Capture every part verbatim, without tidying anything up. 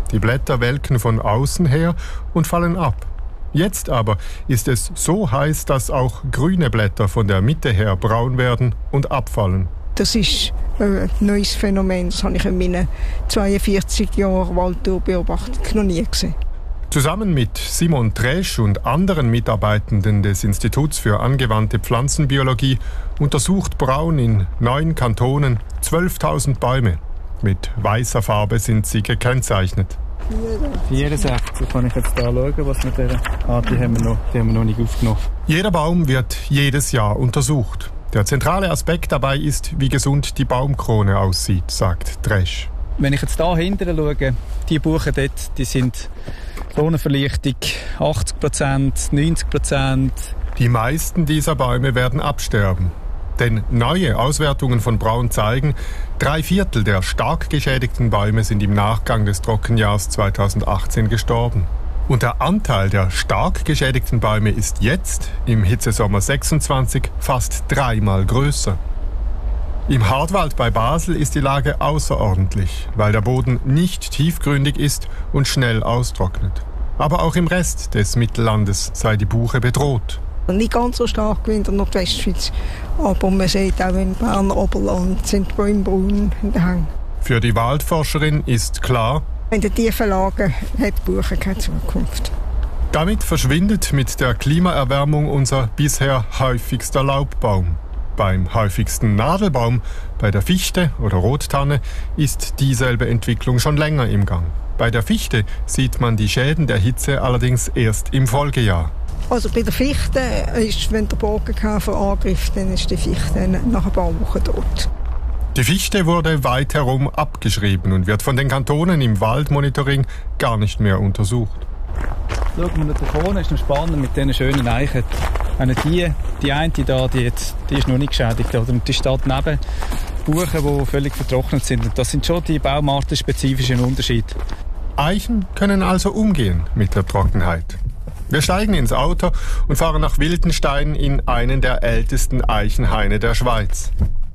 Die Blätter welken von außen her und fallen ab. Jetzt aber ist es so heiß, dass auch grüne Blätter von der Mitte her braun werden und abfallen. Das ist ein neues Phänomen, das habe ich in meinen zweiundvierzig Jahren Waldbeobachtung noch nie gesehen. Zusammen mit Simon Tresch und anderen Mitarbeitenden des Instituts für angewandte Pflanzenbiologie untersucht Braun in neun Kantonen zwölftausend Bäume. Mit weißer Farbe sind sie gekennzeichnet. vierundsechzig kann ich jetzt da schauen, was mit der... Ah, die haben wir noch, die haben wir noch nicht aufgenommen. Jeder Baum wird jedes Jahr untersucht. Der zentrale Aspekt dabei ist, wie gesund die Baumkrone aussieht, sagt Tresch. Wenn ich jetzt da hinten schaue, die Buchen dort, die sind Kronenverlichtung achtzig Prozent, neunzig Prozent. Die meisten dieser Bäume werden absterben. Denn neue Auswertungen von Braun zeigen, drei Viertel der stark geschädigten Bäume sind im Nachgang des Trockenjahrs zweitausendachtzehn gestorben. Und der Anteil der stark geschädigten Bäume ist jetzt, im Hitzesommer sechsundzwanzig, fast dreimal größer. Im Hartwald bei Basel ist die Lage außerordentlich, weil der Boden nicht tiefgründig ist und schnell austrocknet. Aber auch im Rest des Mittellandes sei die Buche bedroht. Nicht ganz so stark wie in der Nordwestschweiz, aber man sieht auch im Berner Oberland sind die Bäume braun in den Hängen. Für die Waldforscherin ist klar, in den tiefen Lagen hat die Buche keine Zukunft. Damit verschwindet mit der Klimaerwärmung unser bisher häufigster Laubbaum. Beim häufigsten Nadelbaum, bei der Fichte oder Rottanne, ist dieselbe Entwicklung schon länger im Gang. Bei der Fichte sieht man die Schäden der Hitze allerdings erst im Folgejahr. Also bei der Fichte ist, wenn der Borkenkäfer angreift, dann ist die Fichte nach ein paar Wochen tot. Die Fichte wurde weit herum abgeschrieben und wird von den Kantonen im Waldmonitoring gar nicht mehr untersucht. Schauen wir nach vorne, ist noch spannend mit diesen schönen Eichen. Wenn die, die eine da, die, jetzt, die ist noch nicht geschädigt, oder? Und die steht neben Buchen, die völlig vertrocknet sind. Und das sind schon die baumartenspezifischen Unterschiede. Eichen können also umgehen mit der Trockenheit. Wir steigen ins Auto und fahren nach Wildenstein in einen der ältesten Eichenhaine der Schweiz.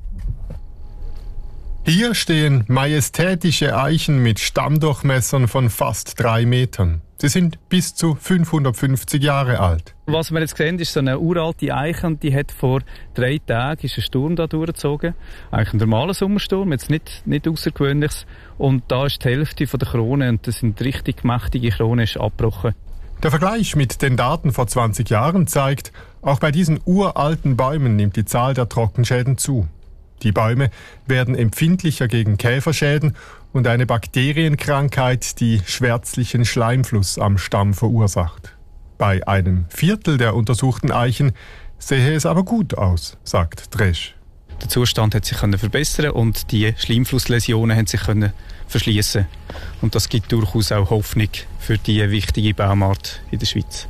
Hier stehen majestätische Eichen mit Stammdurchmessern von fast drei Metern. Sie sind bis zu fünfhundertfünfzig Jahre alt. Was wir jetzt sehen, ist so eine uralte Eiche und die hat vor drei Tagen ist ein Sturm da durchgezogen. Eigentlich ein normaler Sommersturm, jetzt nicht, nicht außergewöhnliches. Und da ist die Hälfte von der Krone und das sind richtig mächtige Kronen, ist abgebrochen. Der Vergleich mit den Daten vor zwanzig Jahren zeigt, auch bei diesen uralten Bäumen nimmt die Zahl der Trockenschäden zu. Die Bäume werden empfindlicher gegen Käferschäden und eine Bakterienkrankheit, die schwärzlichen Schleimfluss am Stamm verursacht. Bei einem Viertel der untersuchten Eichen sehe es aber gut aus, sagt Tresch. Der Zustand hat sich verbessern und die Schleimflussläsionen haben sich verschließen. Und das gibt durchaus auch Hoffnung für diese wichtige Baumart in der Schweiz.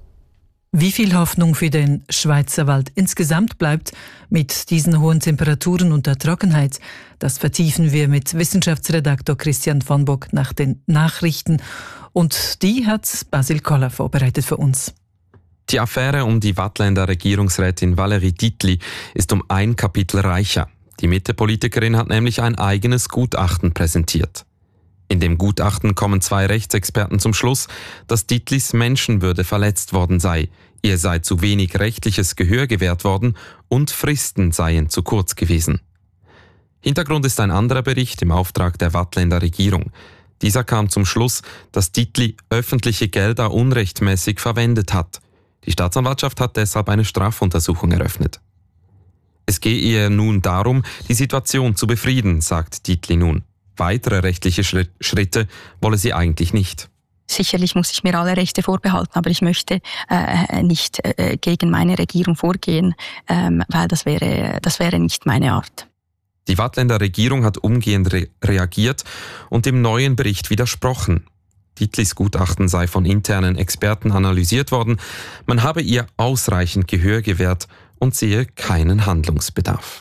Wie viel Hoffnung für den Schweizer Wald insgesamt bleibt mit diesen hohen Temperaturen und der Trockenheit, das vertiefen wir mit Wissenschaftsredaktor Christian von Bock nach den Nachrichten. Und die hat Basil Koller vorbereitet für uns. Die Affäre um die Waadtländer Regierungsrätin Valérie Dietli ist um ein Kapitel reicher. Die Mitte-Politikerin hat nämlich ein eigenes Gutachten präsentiert. In dem Gutachten kommen zwei Rechtsexperten zum Schluss, dass Dietlis Menschenwürde verletzt worden sei, ihr sei zu wenig rechtliches Gehör gewährt worden und Fristen seien zu kurz gewesen. Hintergrund ist ein anderer Bericht im Auftrag der Waadtländer Regierung. Dieser kam zum Schluss, dass Dietli öffentliche Gelder unrechtmäßig verwendet hat. Die Staatsanwaltschaft hat deshalb eine Strafuntersuchung eröffnet. Es gehe ihr nun darum, die Situation zu befrieden, sagt Dietli nun. Weitere rechtliche Schritte wolle sie eigentlich nicht. Sicherlich muss ich mir alle Rechte vorbehalten, aber ich möchte äh, nicht äh, gegen meine Regierung vorgehen, ähm, weil das wäre, das wäre nicht meine Art. Die Waadtländer Regierung hat umgehend re- reagiert und dem neuen Bericht widersprochen. Dietlis Gutachten sei von internen Experten analysiert worden, man habe ihr ausreichend Gehör gewährt und sehe keinen Handlungsbedarf.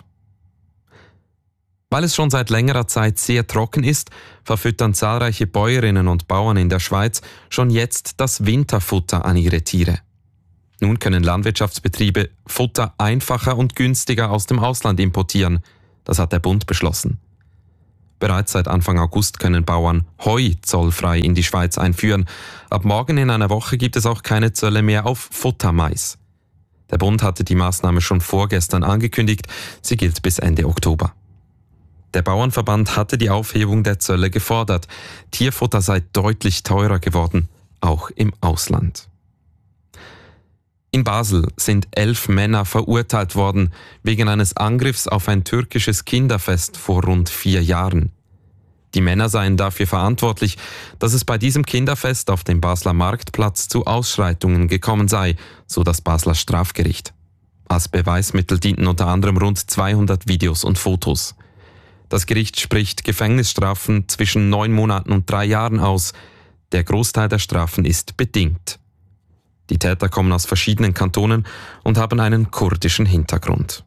Weil es schon seit längerer Zeit sehr trocken ist, verfüttern zahlreiche Bäuerinnen und Bauern in der Schweiz schon jetzt das Winterfutter an ihre Tiere. Nun können Landwirtschaftsbetriebe Futter einfacher und günstiger aus dem Ausland importieren. Das hat der Bund beschlossen. Bereits seit Anfang August können Bauern Heu zollfrei in die Schweiz einführen. Ab morgen in einer Woche gibt es auch keine Zölle mehr auf Futtermais. Der Bund hatte die Maßnahme schon vorgestern angekündigt. Sie gilt bis Ende Oktober. Der Bauernverband hatte die Aufhebung der Zölle gefordert. Tierfutter sei deutlich teurer geworden, auch im Ausland. In Basel sind elf Männer verurteilt worden wegen eines Angriffs auf ein türkisches Kinderfest vor rund vier Jahren. Die Männer seien dafür verantwortlich, dass es bei diesem Kinderfest auf dem Basler Marktplatz zu Ausschreitungen gekommen sei, so das Basler Strafgericht. Als Beweismittel dienten unter anderem rund zweihundert Videos und Fotos. Das Gericht spricht Gefängnisstrafen zwischen neun Monaten und drei Jahren aus. Der Großteil der Strafen ist bedingt. Die Täter kommen aus verschiedenen Kantonen und haben einen kurdischen Hintergrund.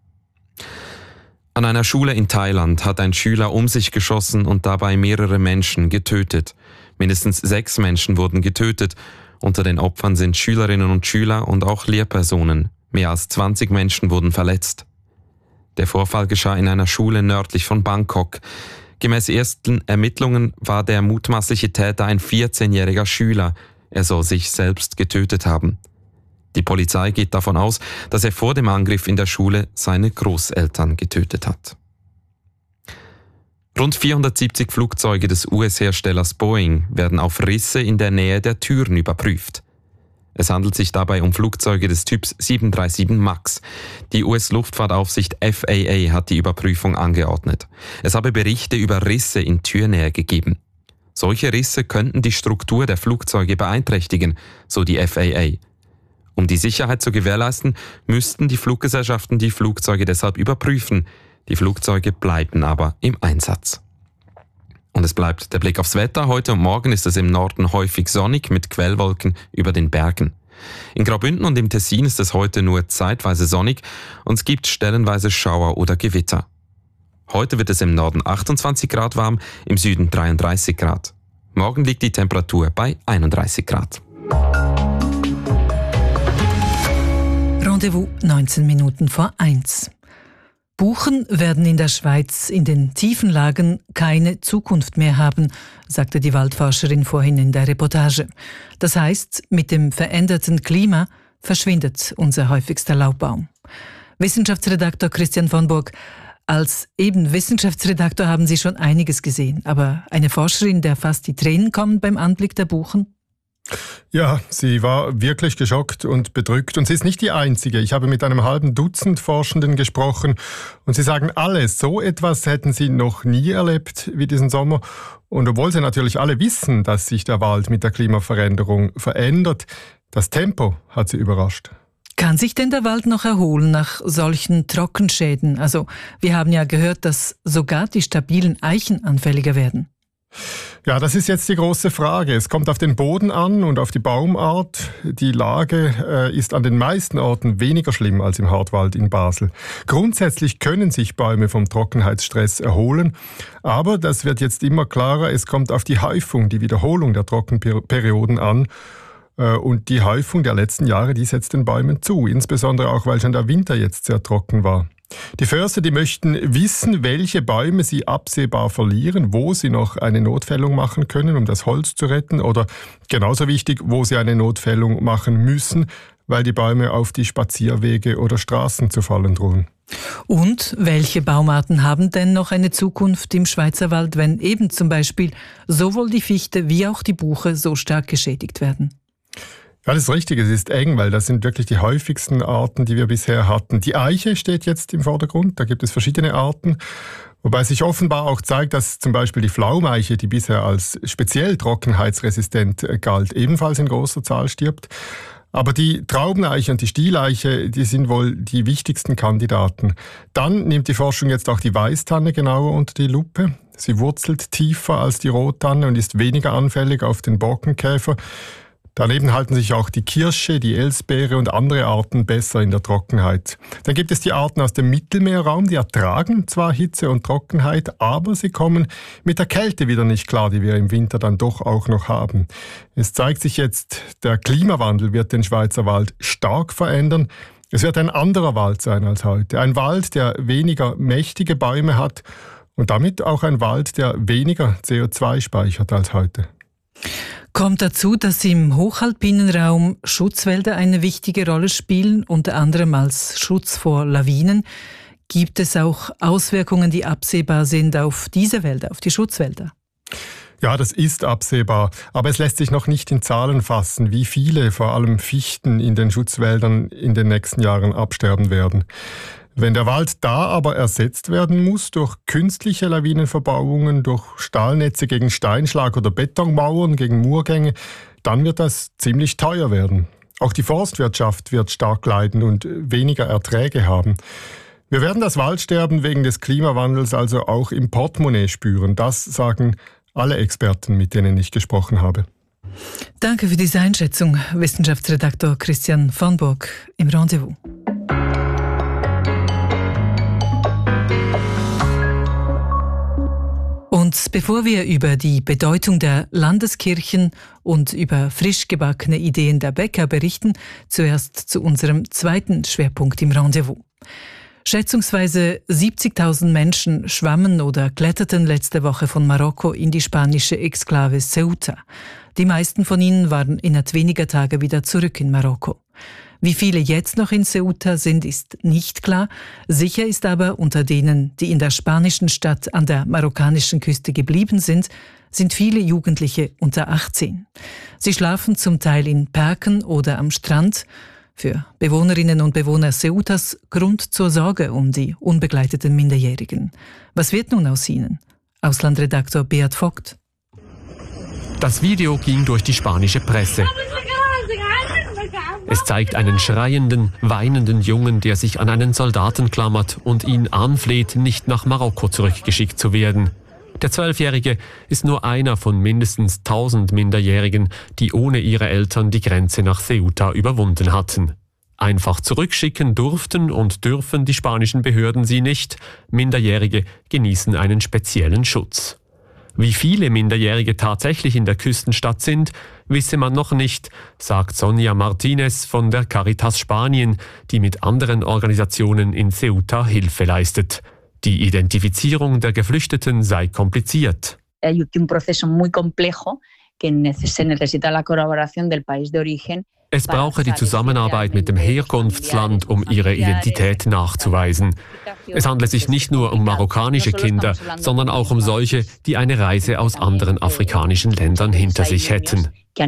An einer Schule in Thailand hat ein Schüler um sich geschossen und dabei mehrere Menschen getötet. Mindestens sechs Menschen wurden getötet. Unter den Opfern sind Schülerinnen und Schüler und auch Lehrpersonen. Mehr als zwanzig Menschen wurden verletzt. Der Vorfall geschah in einer Schule nördlich von Bangkok. Gemäß ersten Ermittlungen war der mutmaßliche Täter ein vierzehnjähriger Schüler. Er soll sich selbst getötet haben. Die Polizei geht davon aus, dass er vor dem Angriff in der Schule seine Großeltern getötet hat. Rund vierhundertsiebzig Flugzeuge des U S-Herstellers Boeing werden auf Risse in der Nähe der Türen überprüft. Es handelt sich dabei um Flugzeuge des Typs sieben drei sieben MAX. Die U S-Luftfahrtaufsicht F A A hat die Überprüfung angeordnet. Es habe Berichte über Risse in Türnähe gegeben. Solche Risse könnten die Struktur der Flugzeuge beeinträchtigen, so die F A A. Um die Sicherheit zu gewährleisten, müssten die Fluggesellschaften die Flugzeuge deshalb überprüfen. Die Flugzeuge bleiben aber im Einsatz. Und es bleibt der Blick aufs Wetter. Heute und morgen ist es im Norden häufig sonnig mit Quellwolken über den Bergen. In Graubünden und im Tessin ist es heute nur zeitweise sonnig und es gibt stellenweise Schauer oder Gewitter. Heute wird es im Norden achtundzwanzig Grad warm, im Süden dreiunddreißig Grad. Morgen liegt die Temperatur bei einunddreißig Grad. Rendezvous neunzehn Minuten vor eins. Buchen werden in der Schweiz in den tiefen Lagen keine Zukunft mehr haben, sagte die Waldforscherin vorhin in der Reportage. Das heißt, mit dem veränderten Klima verschwindet unser häufigster Laubbaum. Wissenschaftsredaktor Christian von Burg, als eben Wissenschaftsredaktor haben Sie schon einiges gesehen, aber eine Forscherin, der fast die Tränen kommen beim Anblick der Buchen? Ja, sie war wirklich geschockt und bedrückt und sie ist nicht die Einzige. Ich habe mit einem halben Dutzend Forschenden gesprochen und sie sagen alle, so etwas hätten sie noch nie erlebt wie diesen Sommer. Und obwohl sie natürlich alle wissen, dass sich der Wald mit der Klimaveränderung verändert, das Tempo hat sie überrascht. Kann sich denn der Wald noch erholen nach solchen Trockenschäden? Also wir haben ja gehört, dass sogar die stabilen Eichen anfälliger werden. Ja, das ist jetzt die große Frage. Es kommt auf den Boden an und auf die Baumart. Die Lage äh, ist an den meisten Orten weniger schlimm als im Hartwald in Basel. Grundsätzlich können sich Bäume vom Trockenheitsstress erholen, aber das wird jetzt immer klarer. Es kommt auf die Häufung, die Wiederholung der Trockenperioden an. Äh, und die Häufung der letzten Jahre, die setzt den Bäumen zu, insbesondere auch, weil schon der Winter jetzt sehr trocken war. Die Förster, die möchten wissen, welche Bäume sie absehbar verlieren, wo sie noch eine Notfällung machen können, um das Holz zu retten, oder genauso wichtig, wo sie eine Notfällung machen müssen, weil die Bäume auf die Spazierwege oder Straßen zu fallen drohen. Und welche Baumarten haben denn noch eine Zukunft im Schweizerwald, wenn eben zum Beispiel sowohl die Fichte wie auch die Buche so stark geschädigt werden? Ja, das ist richtig. Es ist eng, weil das sind wirklich die häufigsten Arten, die wir bisher hatten. Die Eiche steht jetzt im Vordergrund. Da gibt es verschiedene Arten. Wobei sich offenbar auch zeigt, dass zum Beispiel die Pflaumeiche, die bisher als speziell trockenheitsresistent galt, ebenfalls in großer Zahl stirbt. Aber die Traubeneiche und die Stieleiche, die sind wohl die wichtigsten Kandidaten. Dann nimmt die Forschung jetzt auch die Weißtanne genauer unter die Lupe. Sie wurzelt tiefer als die Rottanne und ist weniger anfällig auf den Borkenkäfer. Daneben halten sich auch die Kirsche, die Elsbeere und andere Arten besser in der Trockenheit. Dann gibt es die Arten aus dem Mittelmeerraum, die ertragen zwar Hitze und Trockenheit, aber sie kommen mit der Kälte wieder nicht klar, die wir im Winter dann doch auch noch haben. Es zeigt sich jetzt, der Klimawandel wird den Schweizer Wald stark verändern. Es wird ein anderer Wald sein als heute. Ein Wald, der weniger mächtige Bäume hat Und damit auch ein Wald, der weniger C O zwei speichert als heute. Kommt dazu, dass im hochalpinen Raum Schutzwälder eine wichtige Rolle spielen, unter anderem als Schutz vor Lawinen. Gibt es auch Auswirkungen, die absehbar sind auf diese Wälder, auf die Schutzwälder? Ja, das ist absehbar, aber es lässt sich noch nicht in Zahlen fassen, wie viele, vor allem Fichten, in den Schutzwäldern in den nächsten Jahren absterben werden. Wenn der Wald da aber ersetzt werden muss durch künstliche Lawinenverbauungen, durch Stahlnetze gegen Steinschlag oder Betonmauern gegen Murgänge, dann wird das ziemlich teuer werden. Auch die Forstwirtschaft wird stark leiden und weniger Erträge haben. Wir werden das Waldsterben wegen des Klimawandels also auch im Portemonnaie spüren. Das sagen alle Experten, mit denen ich gesprochen habe. Danke für diese Einschätzung, Wissenschaftsredaktor Christian von Bock im Rendezvous. Und bevor wir über die Bedeutung der Landeskirchen und über frisch gebackene Ideen der Bäcker berichten, zuerst zu unserem zweiten Schwerpunkt im Rendezvous. Schätzungsweise siebzigtausend Menschen schwammen oder kletterten letzte Woche von Marokko in die spanische Exklave Ceuta. Die meisten von ihnen waren innerhalb weniger Tage wieder zurück in Marokko. Wie viele jetzt noch in Ceuta sind, ist nicht klar. Sicher ist aber, unter denen, die in der spanischen Stadt an der marokkanischen Küste geblieben sind, sind viele Jugendliche unter achtzehn. Sie schlafen zum Teil in Parken oder am Strand. Für Bewohnerinnen und Bewohner Ceutas Grund zur Sorge um die unbegleiteten Minderjährigen. Was wird nun aus ihnen? Auslandredaktor Beat Vogt. Das Video ging durch die spanische Presse. Es zeigt einen schreienden, weinenden Jungen, der sich an einen Soldaten klammert und ihn anfleht, nicht nach Marokko zurückgeschickt zu werden. Der Zwölfjährige ist nur einer von mindestens tausend Minderjährigen, die ohne ihre Eltern die Grenze nach Ceuta überwunden hatten. Einfach zurückschicken durften und dürfen die spanischen Behörden sie nicht. Minderjährige genießen einen speziellen Schutz. Wie viele Minderjährige tatsächlich in der Küstenstadt sind, wisse man noch nicht, sagt Sonia Martinez von der Caritas Spanien, die mit anderen Organisationen in Ceuta Hilfe leistet. Die Identifizierung der Geflüchteten sei kompliziert. Hay un proceso muy complejo que se necesita la colaboración del país de origen. Es brauche die Zusammenarbeit mit dem Herkunftsland, um ihre Identität nachzuweisen. Es handle sich nicht nur um marokkanische Kinder, sondern auch um solche, die eine Reise aus anderen afrikanischen Ländern hinter sich hätten.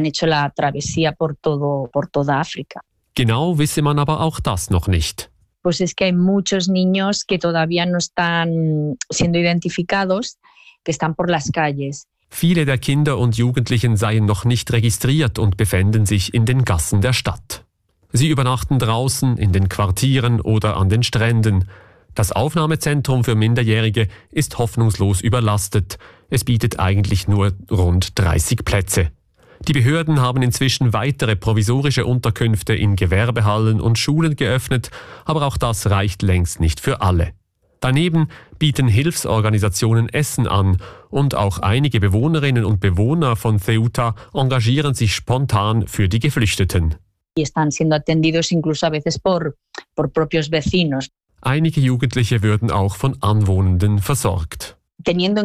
Genau wisse man aber auch das noch nicht. Pues es que hay muchos niños que todavía no están siendo identificados, que están por las calles. Viele der Kinder und Jugendlichen seien noch nicht registriert und befänden sich in den Gassen der Stadt. Sie übernachten draußen, in den Quartieren oder an den Stränden. Das Aufnahmezentrum für Minderjährige ist hoffnungslos überlastet. Es bietet eigentlich nur rund dreißig Plätze. Die Behörden haben inzwischen weitere provisorische Unterkünfte in Gewerbehallen und Schulen geöffnet, aber auch das reicht längst nicht für alle. Daneben bieten Hilfsorganisationen Essen an und auch einige Bewohnerinnen und Bewohner von Ceuta engagieren sich spontan für die Geflüchteten. Einige Jugendliche würden auch von Anwohnenden versorgt. Wenn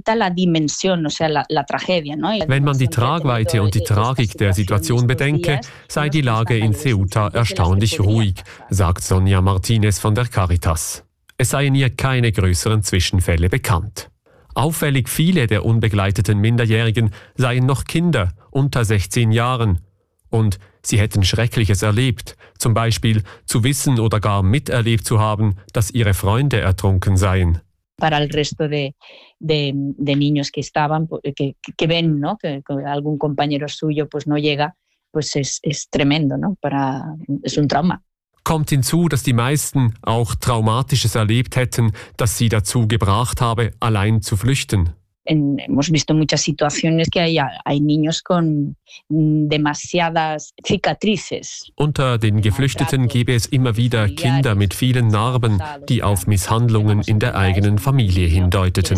man die Tragweite und die Tragik der Situation bedenke, sei die Lage in Ceuta erstaunlich ruhig, sagt Sonia Martinez von der Caritas. Es seien ihr keine größeren Zwischenfälle bekannt. Auffällig viele der unbegleiteten Minderjährigen seien noch Kinder unter sechzehn Jahren. Und sie hätten Schreckliches erlebt, zum Beispiel zu wissen oder gar miterlebt zu haben, dass ihre Freunde ertrunken seien. Para el resto de, de, de niños que estaban, que, que ven, ¿no? que, que algún compañero suyo pues no llega, pues es, es tremendo, ¿no? Para, es un trauma. Kommt hinzu, dass die meisten auch Traumatisches erlebt hätten, das sie dazu gebracht habe, allein zu flüchten. En, hemos visto muchas situaciones que hay, hay niños con demasiadas cicatrices. Unter den Geflüchteten gebe es immer wieder Kinder mit vielen Narben, die auf Misshandlungen in der eigenen Familie hindeuteten.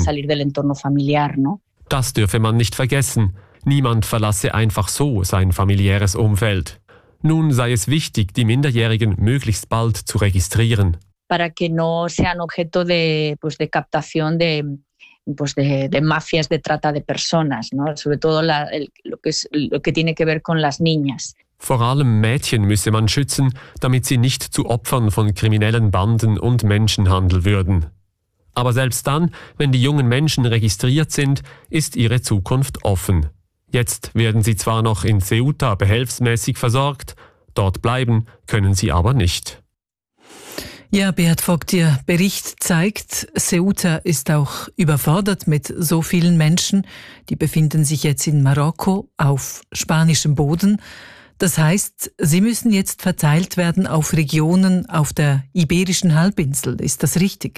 Das dürfe man nicht vergessen. Niemand verlasse einfach so sein familiäres Umfeld. Nun sei es wichtig, die Minderjährigen möglichst bald zu registrieren. Para que no sean objeto de, pues de captación de pues de, de mafias de trata de personas, ¿no? Sobre todo la, el, lo, que es, lo que tiene que ver con las niñas. Vor allem Mädchen müsse man schützen, damit sie nicht zu Opfern von kriminellen Banden und Menschenhandel würden. Aber selbst dann, wenn die jungen Menschen registriert sind, ist ihre Zukunft offen. Jetzt werden sie zwar noch in Ceuta behelfsmäßig versorgt, dort bleiben können sie aber nicht. Ja, Beat Vogt, Ihr Bericht zeigt, Ceuta ist auch überfordert mit so vielen Menschen. Die befinden sich jetzt in Marokko auf spanischem Boden. Das heißt, sie müssen jetzt verteilt werden auf Regionen auf der Iberischen Halbinsel. Ist das richtig?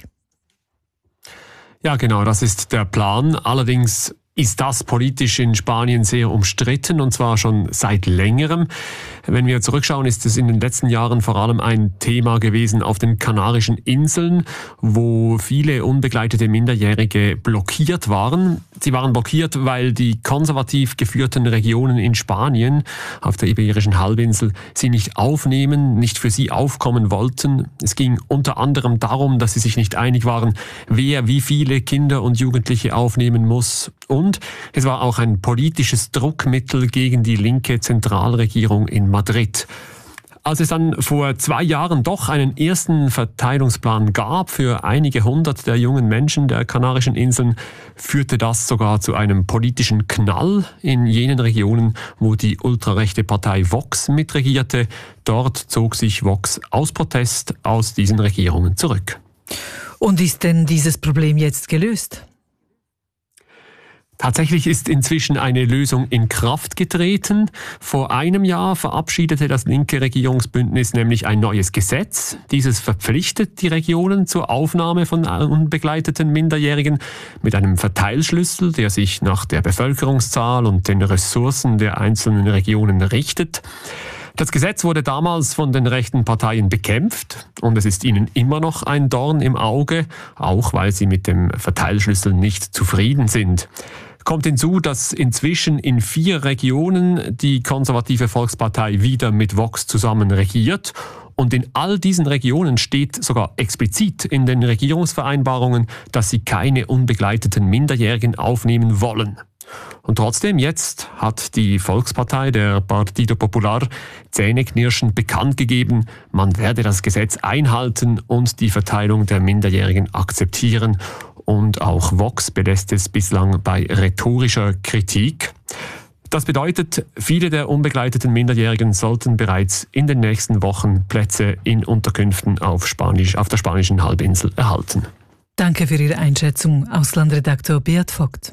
Ja, genau, das ist der Plan. Allerdings ist das politisch in Spanien sehr umstritten, und zwar schon seit längerem. Wenn wir zurückschauen, ist es in den letzten Jahren vor allem ein Thema gewesen auf den Kanarischen Inseln, wo viele unbegleitete Minderjährige blockiert waren. Sie waren blockiert, weil die konservativ geführten Regionen in Spanien auf der Iberischen Halbinsel sie nicht aufnehmen, nicht für sie aufkommen wollten. Es ging unter anderem darum, dass sie sich nicht einig waren, wer wie viele Kinder und Jugendliche aufnehmen muss. Und es war auch ein politisches Druckmittel gegen die linke Zentralregierung in Madrid. Als es dann vor zwei Jahren doch einen ersten Verteilungsplan gab für einige hundert der jungen Menschen der Kanarischen Inseln, führte das sogar zu einem politischen Knall in jenen Regionen, wo die ultrarechte Partei Vox mitregierte. Dort zog sich Vox aus Protest aus diesen Regierungen zurück. Und ist denn dieses Problem jetzt gelöst? Tatsächlich ist inzwischen eine Lösung in Kraft getreten. Vor einem Jahr verabschiedete das linke Regierungsbündnis nämlich ein neues Gesetz. Dieses verpflichtet die Regionen zur Aufnahme von unbegleiteten Minderjährigen mit einem Verteilschlüssel, der sich nach der Bevölkerungszahl und den Ressourcen der einzelnen Regionen richtet. Das Gesetz wurde damals von den rechten Parteien bekämpft und es ist ihnen immer noch ein Dorn im Auge, auch weil sie mit dem Verteilschlüssel nicht zufrieden sind. Kommt hinzu, dass inzwischen in vier Regionen die konservative Volkspartei wieder mit Vox zusammen regiert. Und in all diesen Regionen steht sogar explizit in den Regierungsvereinbarungen, dass sie keine unbegleiteten Minderjährigen aufnehmen wollen. Und trotzdem, jetzt hat die Volkspartei, der Partido Popular, zähneknirschend bekannt gegeben, man werde das Gesetz einhalten und die Verteilung der Minderjährigen akzeptieren. Und auch Vox belässt es bislang bei rhetorischer Kritik. Das bedeutet, viele der unbegleiteten Minderjährigen sollten bereits in den nächsten Wochen Plätze in Unterkünften auf, Spanisch, auf der spanischen Halbinsel erhalten. Danke für Ihre Einschätzung, Auslandredaktor Beat Vogt.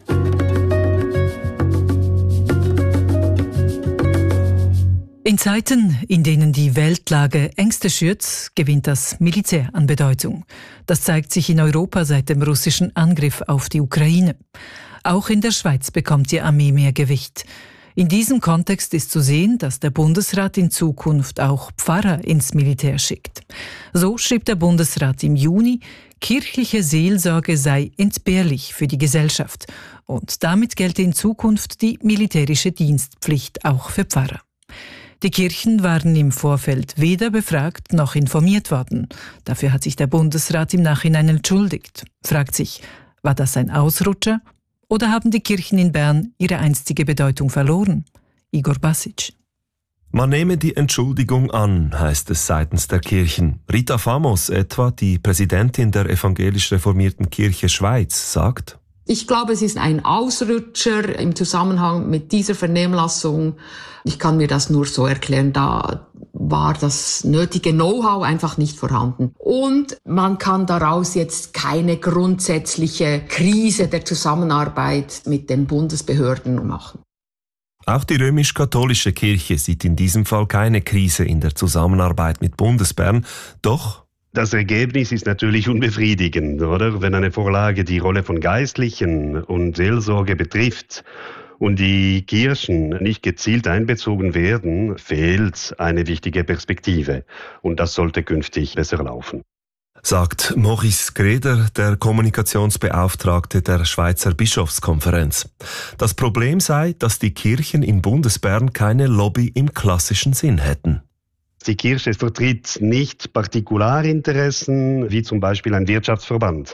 In Zeiten, in denen die Weltlage Ängste schürt, gewinnt das Militär an Bedeutung. Das zeigt sich in Europa seit dem russischen Angriff auf die Ukraine. Auch in der Schweiz bekommt die Armee mehr Gewicht. In diesem Kontext ist zu sehen, dass der Bundesrat in Zukunft auch Pfarrer ins Militär schickt. So schrieb der Bundesrat im Juni, kirchliche Seelsorge sei entbehrlich für die Gesellschaft und damit gelte in Zukunft die militärische Dienstpflicht auch für Pfarrer. Die Kirchen waren im Vorfeld weder befragt noch informiert worden. Dafür hat sich der Bundesrat im Nachhinein entschuldigt. Fragt sich, war das ein Ausrutscher? Oder haben die Kirchen in Bern ihre einstige Bedeutung verloren? Igor Basic. Man nehme die Entschuldigung an, heißt es seitens der Kirchen. Rita Famos etwa, die Präsidentin der evangelisch reformierten Kirche Schweiz, sagt: Ich glaube, es ist ein Ausrutscher im Zusammenhang mit dieser Vernehmlassung. Ich kann mir das nur so erklären, da war das nötige Know-how einfach nicht vorhanden. Und man kann daraus jetzt keine grundsätzliche Krise der Zusammenarbeit mit den Bundesbehörden machen. Auch die römisch-katholische Kirche sieht in diesem Fall keine Krise in der Zusammenarbeit mit Bundesbern, doch das Ergebnis ist natürlich unbefriedigend, oder? Wenn eine Vorlage die Rolle von Geistlichen und Seelsorge betrifft und die Kirchen nicht gezielt einbezogen werden, fehlt eine wichtige Perspektive. Und das sollte künftig besser laufen. Sagt Maurice Greder, der Kommunikationsbeauftragte der Schweizer Bischofskonferenz. Das Problem sei, dass die Kirchen in Bundesbern keine Lobby im klassischen Sinn hätten. Die Kirche vertritt nicht Partikularinteressen, wie zum Beispiel ein Wirtschaftsverband,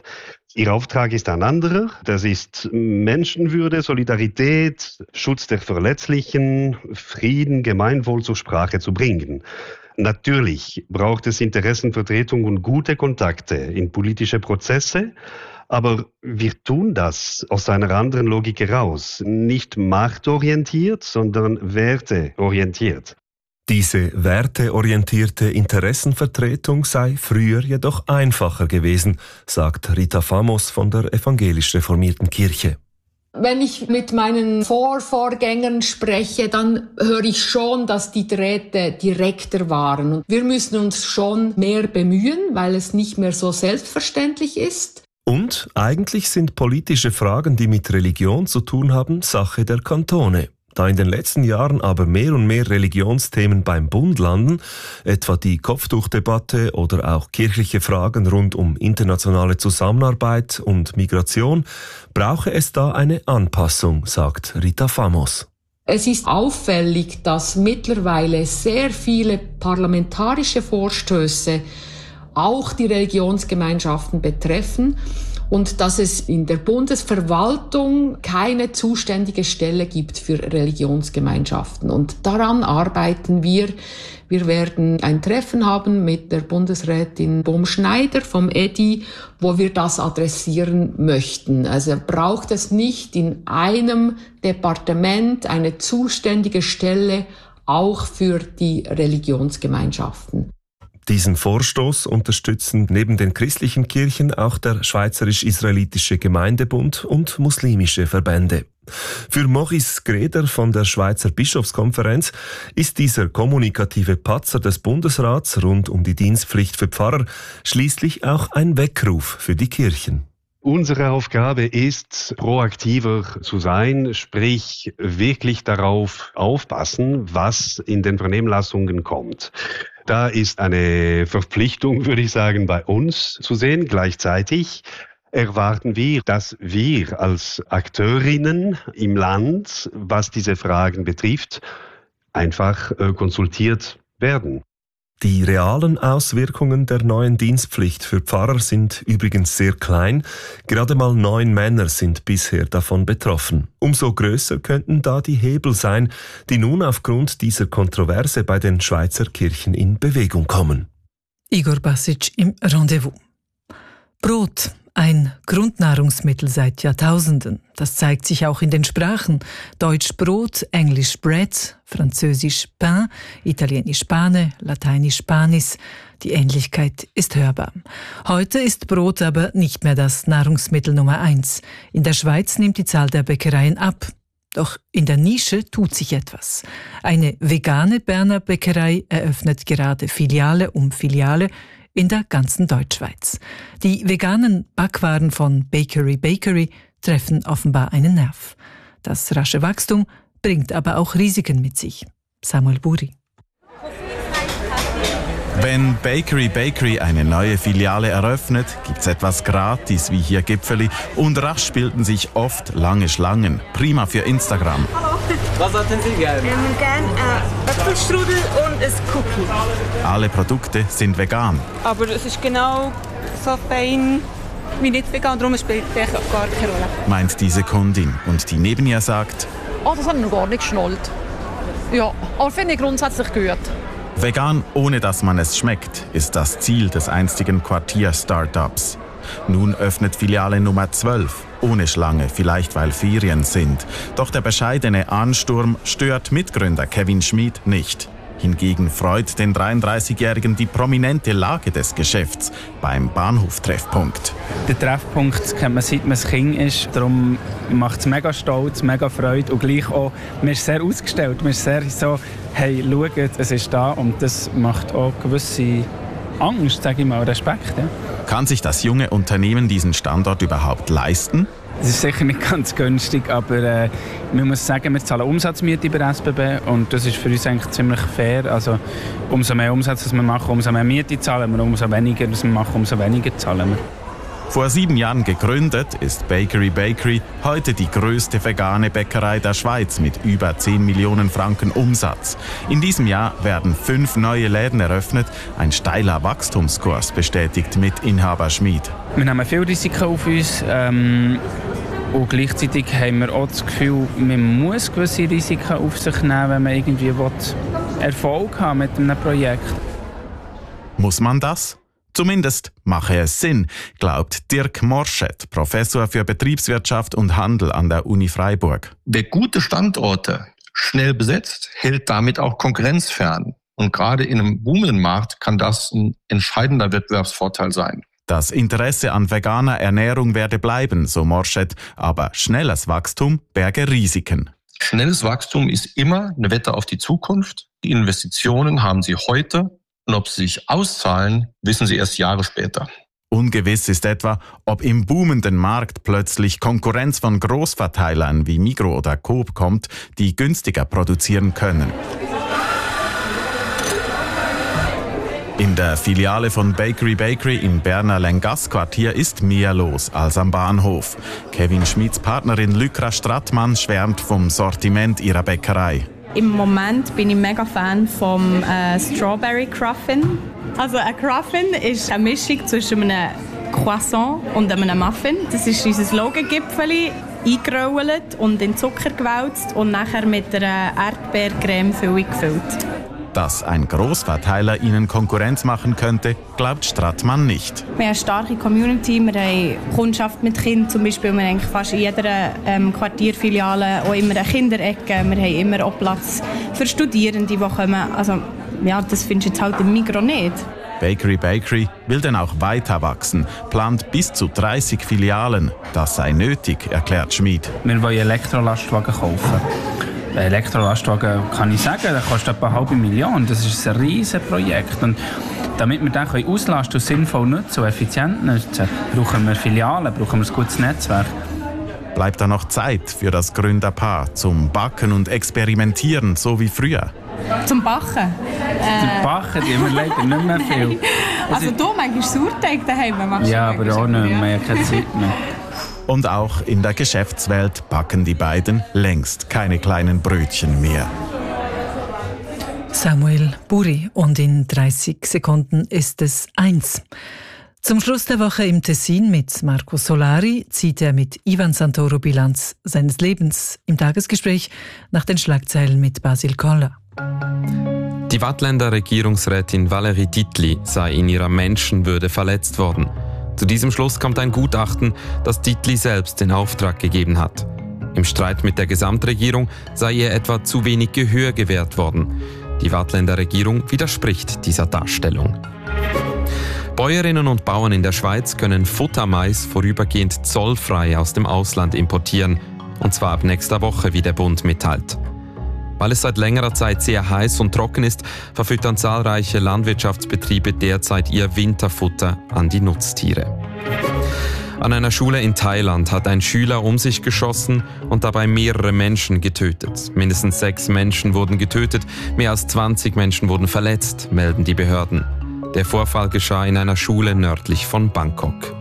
Ihr Auftrag ist ein anderer. Das ist Menschenwürde, Solidarität, Schutz der Verletzlichen, Frieden, Gemeinwohl zur Sprache zu bringen. Natürlich braucht es Interessenvertretung und gute Kontakte in politische Prozesse, aber wir tun das aus einer anderen Logik heraus. Nicht machtorientiert, sondern werteorientiert. Diese werteorientierte Interessenvertretung sei früher jedoch einfacher gewesen, sagt Rita Famos von der evangelisch reformierten Kirche. Wenn ich mit meinen Vorvorgängern spreche, dann höre ich schon, dass die Drähte direkter waren. Und wir müssen uns schon mehr bemühen, weil es nicht mehr so selbstverständlich ist. Und eigentlich sind politische Fragen, die mit Religion zu tun haben, Sache der Kantone. Da in den letzten Jahren aber mehr und mehr Religionsthemen beim Bund landen, etwa die Kopftuchdebatte oder auch kirchliche Fragen rund um internationale Zusammenarbeit und Migration, brauche es da eine Anpassung, sagt Rita Famos. Es ist auffällig, dass mittlerweile sehr viele parlamentarische Vorstöße auch die Religionsgemeinschaften betreffen und dass es in der Bundesverwaltung keine zuständige Stelle gibt für Religionsgemeinschaften. Und daran arbeiten wir. Wir werden ein Treffen haben mit der Bundesrätin Bohm-Schneider vom E D I, wo wir das adressieren möchten. Also braucht es nicht in einem Departement eine zuständige Stelle auch für die Religionsgemeinschaften. Diesen Vorstoß unterstützen neben den christlichen Kirchen auch der Schweizerisch-Israelitische Gemeindebund und muslimische Verbände. Für Maurice Greder von der Schweizer Bischofskonferenz ist dieser kommunikative Patzer des Bundesrats rund um die Dienstpflicht für Pfarrer schließlich auch ein Weckruf für die Kirchen. Unsere Aufgabe ist, proaktiver zu sein, sprich wirklich darauf aufpassen, was in den Vernehmlassungen kommt. Da ist eine Verpflichtung, würde ich sagen, bei uns zu sehen. Gleichzeitig erwarten wir, dass wir als Akteurinnen im Land, was diese Fragen betrifft, einfach äh, konsultiert werden. Die realen Auswirkungen der neuen Dienstpflicht für Pfarrer sind übrigens sehr klein. Gerade mal neun Männer sind bisher davon betroffen. Umso größer könnten da die Hebel sein, die nun aufgrund dieser Kontroverse bei den Schweizer Kirchen in Bewegung kommen. Igor Basic im Rendezvous. Brot. Ein Grundnahrungsmittel seit Jahrtausenden. Das zeigt sich auch in den Sprachen. Deutsch Brot, Englisch Bread, Französisch Pain, Italienisch Pane, Lateinisch Panis. Die Ähnlichkeit ist hörbar. Heute ist Brot aber nicht mehr das Nahrungsmittel Nummer eins. In der Schweiz nimmt die Zahl der Bäckereien ab. Doch in der Nische tut sich etwas. Eine vegane Berner Bäckerei eröffnet gerade Filiale um Filiale in der ganzen Deutschschweiz. Die veganen Backwaren von Bakery Bakery treffen offenbar einen Nerv. Das rasche Wachstum bringt aber auch Risiken mit sich. Samuel Buri. Wenn Bakery Bakery eine neue Filiale eröffnet, gibt's etwas gratis, wie hier Gipfeli, und rasch bilden sich oft lange Schlangen. Prima für Instagram. Hallo. Was hatten Sie gerne? Wir haben gerne äh, Äpfelstrudel und ein Cookie. Alle Produkte sind vegan. Aber es ist genau so fein wie nicht vegan, darum spielt es gar keine Rolle. Meint diese Kundin. Und die neben ihr sagt: Oh, das habe ich noch gar nicht geschnallt. Ja, aber finde ich grundsätzlich gut. Vegan, ohne dass man es schmeckt, ist das Ziel des einstigen Quartier-Startups. Nun öffnet Filiale Nummer zwölf, ohne Schlange, vielleicht weil Ferien sind. Doch der bescheidene Ansturm stört Mitgründer Kevin Schmid nicht. Hingegen freut den dreiunddreißigjährigen die prominente Lage des Geschäfts beim Bahnhoftreffpunkt. Der Treffpunkt kennt man, seit man ein Kind ist. Darum macht es mega stolz, mega Freude und gleich auch, man ist sehr ausgestellt. Man ist sehr so, hey, schaut, es ist da, und das macht auch gewisse Angst, sage ich mal, Respekt. Ja. Kann sich das junge Unternehmen diesen Standort überhaupt leisten? Es ist sicher nicht ganz günstig, aber äh, man muss sagen, wir zahlen Umsatzmiete bei S B B und das ist für uns eigentlich ziemlich fair. Also umso mehr Umsatz wir machen, umso mehr Miete zahlen wir, umso weniger wir machen, umso weniger zahlen wir. Vor sieben Jahren gegründet ist Bakery Bakery heute die größte vegane Bäckerei der Schweiz mit über zehn Millionen Franken Umsatz. In diesem Jahr werden fünf neue Läden eröffnet. Ein steiler Wachstumskurs, bestätigt Mitinhaber Schmid. Wir nehmen viel Risiken auf uns. Ähm Und gleichzeitig haben wir auch das Gefühl, man muss gewisse Risiken auf sich nehmen, wenn man irgendwie Erfolg haben will mit einem Projekt. Muss man das? Zumindest mache es Sinn, glaubt Dirk Morschett, Professor für Betriebswirtschaft und Handel an der Uni Freiburg. Wer gute Standorte schnell besetzt, hält damit auch Konkurrenz fern. Und gerade in einem boomenden Markt kann das ein entscheidender Wettbewerbsvorteil sein. Das Interesse an veganer Ernährung werde bleiben, so Morschett, aber schnelles Wachstum berge Risiken. Schnelles Wachstum ist immer eine Wette auf die Zukunft. Die Investitionen haben Sie heute und ob sie sich auszahlen, wissen Sie erst Jahre später. Ungewiss ist etwa, ob im boomenden Markt plötzlich Konkurrenz von Großverteilern wie Migros oder Coop kommt, die günstiger produzieren können. In der Filiale von Bakery Bakery im Berner Lengasse-Quartier ist mehr los als am Bahnhof. Kevin Schmids Partnerin Lykra Strattmann schwärmt vom Sortiment ihrer Bäckerei. Im Moment bin ich mega Fan vom äh, Strawberry Cruffin. Also ein Cruffin ist eine Mischung zwischen einem Croissant und einem Muffin. Das ist unser Logengipfeli, eingerollt und in Zucker gewälzt und nachher mit einer Erdbeercreme-Füllung gefüllt. Dass ein Großverteiler ihnen Konkurrenz machen könnte, glaubt Strattmann nicht. Wir haben eine starke Community, wir haben Kundschaft mit Kindern, zum Beispiel. Wir haben fast in jeder ähm, Quartierfiliale auch immer eine Kinderecke. Wir haben immer auch Platz für Studierende, die kommen. Also, ja, das findest du jetzt halt im Migros nicht. Bakery Bakery will dann auch weiter wachsen, plant bis zu dreißig Filialen. Das sei nötig, erklärt Schmid. Wir wollen Elektrolastwagen kaufen. Ein Elektrolastwagen, kann ich sagen, der kostet etwa eine halbe Million. Das ist ein riesiges Projekt. Und damit wir den auslasten und sinnvoll nutzen und effizient nutzen, brauchen wir Filialen, brauchen wir ein gutes Netzwerk. Bleibt da noch Zeit für das Gründerpaar zum Backen und Experimentieren, so wie früher? Zum Backen? Äh. Zum Backen, die haben wir leider nicht mehr viel. Also, also du manchmal Sauerteig daheim machst. Ja, aber auch nicht mehr, keine Zeit mehr. Und auch in der Geschäftswelt backen die beiden längst keine kleinen Brötchen mehr. Samuel Buri, und in dreißig Sekunden ist es eins. Zum Schluss der Woche im Tessin mit Marco Solari zieht er mit Ivan Santoro Bilanz seines Lebens im Tagesgespräch nach den Schlagzeilen mit Basil Koller. Die Waadtländer Regierungsrätin Valérie Titli sei in ihrer Menschenwürde verletzt worden. Zu diesem Schluss kommt ein Gutachten, das Titli selbst in Auftrag gegeben hat. Im Streit mit der Gesamtregierung sei ihr etwa zu wenig Gehör gewährt worden. Die Waadtländer Regierung widerspricht dieser Darstellung. Bäuerinnen und Bauern in der Schweiz können Futtermais vorübergehend zollfrei aus dem Ausland importieren, und zwar ab nächster Woche, wie der Bund mitteilt. Weil es seit längerer Zeit sehr heiß und trocken ist, verfüttern zahlreiche Landwirtschaftsbetriebe derzeit ihr Winterfutter an die Nutztiere. An einer Schule in Thailand hat ein Schüler um sich geschossen und dabei mehrere Menschen getötet. Mindestens sechs Menschen wurden getötet, mehr als zwanzig Menschen wurden verletzt, melden die Behörden. Der Vorfall geschah in einer Schule nördlich von Bangkok.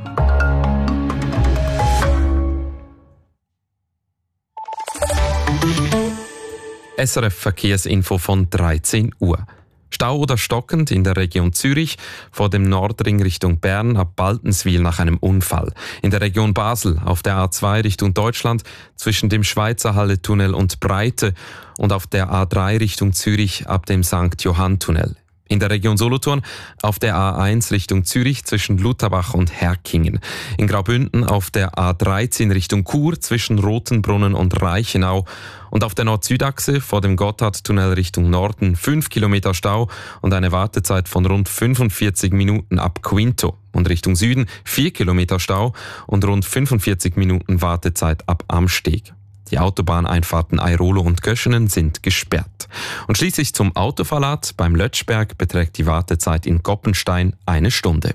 S R F Verkehrsinfo von dreizehn Uhr. Stau oder stockend in der Region Zürich, vor dem Nordring Richtung Bern ab Baltenswil nach einem Unfall. In der Region Basel auf der A zwei Richtung Deutschland zwischen dem Schweizerhalle-Tunnel und Breite und auf der A drei Richtung Zürich ab dem Sankt Johann-Tunnel. In der Region Solothurn auf der A eins Richtung Zürich zwischen Lutherbach und Herkingen. In Graubünden auf der A dreizehn Richtung Chur zwischen Rotenbrunnen und Reichenau. Und auf der Nord-Süd-Achse vor dem Gotthardtunnel Richtung Norden fünf Kilometer Stau und eine Wartezeit von rund fünfundvierzig Minuten ab Quinto. Und Richtung Süden vier Kilometer Stau und rund fünfundvierzig Minuten Wartezeit ab Amsteg. Die Autobahneinfahrten Airolo und Göschenen sind gesperrt. Und schließlich zum Autoverlad. Beim Lötschberg beträgt die Wartezeit in Goppenstein eine Stunde.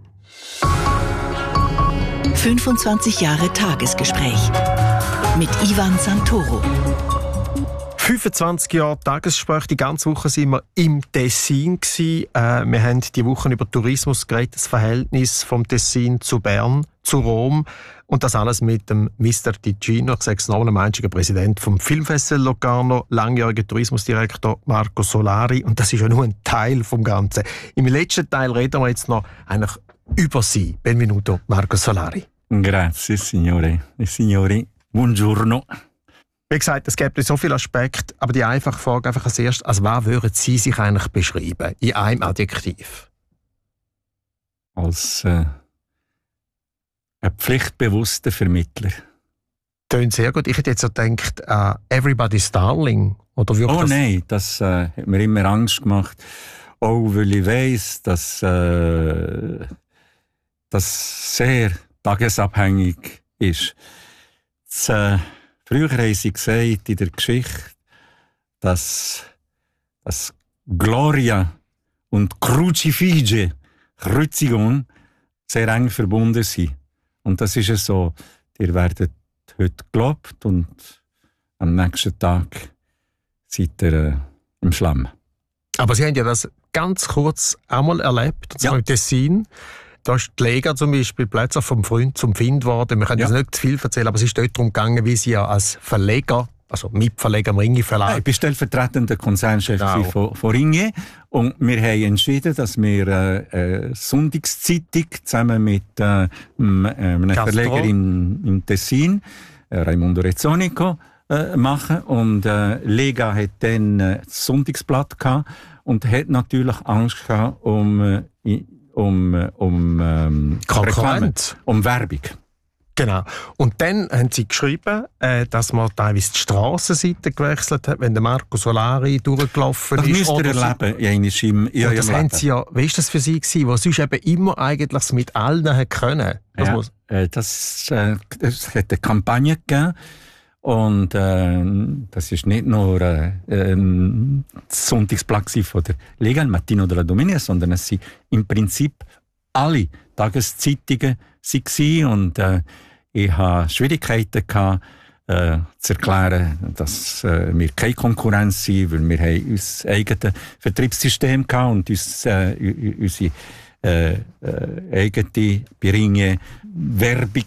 fünfundzwanzig Jahre Tagesgespräch mit Ivan Santoro. fünfundzwanzig Jahre Tagesgespräch. Die ganze Woche sind wir im Tessin gewesen. Äh, wir haben die Woche über Tourismus geredet, das Verhältnis vom Tessin zu Bern, zu Rom. Und das alles mit dem Mister Ticino, ich sage es nochmal, dem einzigen Präsident vom Filmfestival Locarno, langjähriger Tourismusdirektor Marco Solari. Und das ist ja nur ein Teil vom Ganzen. Im letzten Teil reden wir jetzt noch eigentlich über Sie. Benvenuto, Marco Solari. Grazie, signore e signori. Buongiorno. Wie gesagt, es gibt so viele Aspekte, aber die einfache Frage einfach als erstes, als was würden Sie sich eigentlich beschreiben, in einem Adjektiv? Als äh, ein pflichtbewusster Vermittler. Tönt sehr gut. Ich hätte jetzt so gedacht, uh, Everybody's Darling. Oder oh das nein, das äh, hat mir immer Angst gemacht. Auch weil ich weiss, dass äh, das sehr tagesabhängig ist. Das, äh, früher haben sie gesagt in der Geschichte, dass, dass Gloria und Crucifige, Kreuzigung, sehr eng verbunden sind. Und das ist es so. Ihr werdet heute gelobt und am nächsten Tag seid ihr äh, im Schlamm. Aber Sie haben ja das ganz kurz einmal erlebt, und zwar ja. im Tessin. Da ist die Lega zum Beispiel plötzlich vom Freund zum Find geworden. Wir können ja. jetzt nicht zu viel erzählen, aber es ist dort darum gegangen, wie Sie ja als Verleger, also Mitverleger am Ringier Verlag. Ja, ich bin stellvertretender Konzernchef genau. von, von Ringier und wir haben entschieden, dass wir äh, äh, Sonntagszeitung zusammen mit äh, einem Verleger im, im Tessin, äh, Raimondo Rezzonico, äh, machen. Und äh, Lega hat dann äh, das Sonntagsblatt gehabt und hat natürlich Angst gehabt um, äh, um, um ähm, Konkurrenz, um Werbung. Genau. Und dann haben sie geschrieben, äh, dass man teilweise die Strassenseite gewechselt hat, wenn der Marco Solari durchgelaufen das ist. Das müsst ihr erleben, ja, in Im, in und das haben sie ja, wie ist das für sie gewesen, wo sonst eben immer eigentlich mit allen haben können? Das, ja, muss äh, das, äh, das hat eine Kampagne gegeben. Und äh, das ist nicht nur äh, ein Sonntagsblatt von der Lega, il Mattino della Domenica, sondern es sind im Prinzip alle Tageszeitungen waren. Und äh, ich hatte Schwierigkeiten gehabt, äh, zu erklären, dass äh, wir keine Konkurrenz sind, weil wir haben unser eigenes Vertriebssystem hatten und uns, äh, unsere äh, äh, eigene Beringe Werbung,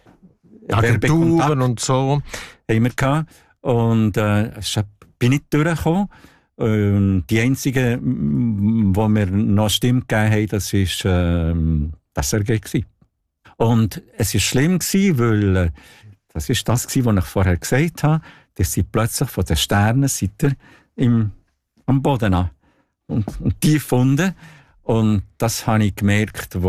Agenturen und so haben wir gehabt. Und äh, bin nicht durchgekommen. Ähm, die einzige, wo mir noch Stimme gegeben haben, das war ähm, das R G gewesen. Und es war schlimm gewesen, weil äh, das ist das gewesen, was ich vorher gesagt habe, dass sie plötzlich von den Sternen im, am Boden an und, und die gefunden. Und das habe ich gemerkt,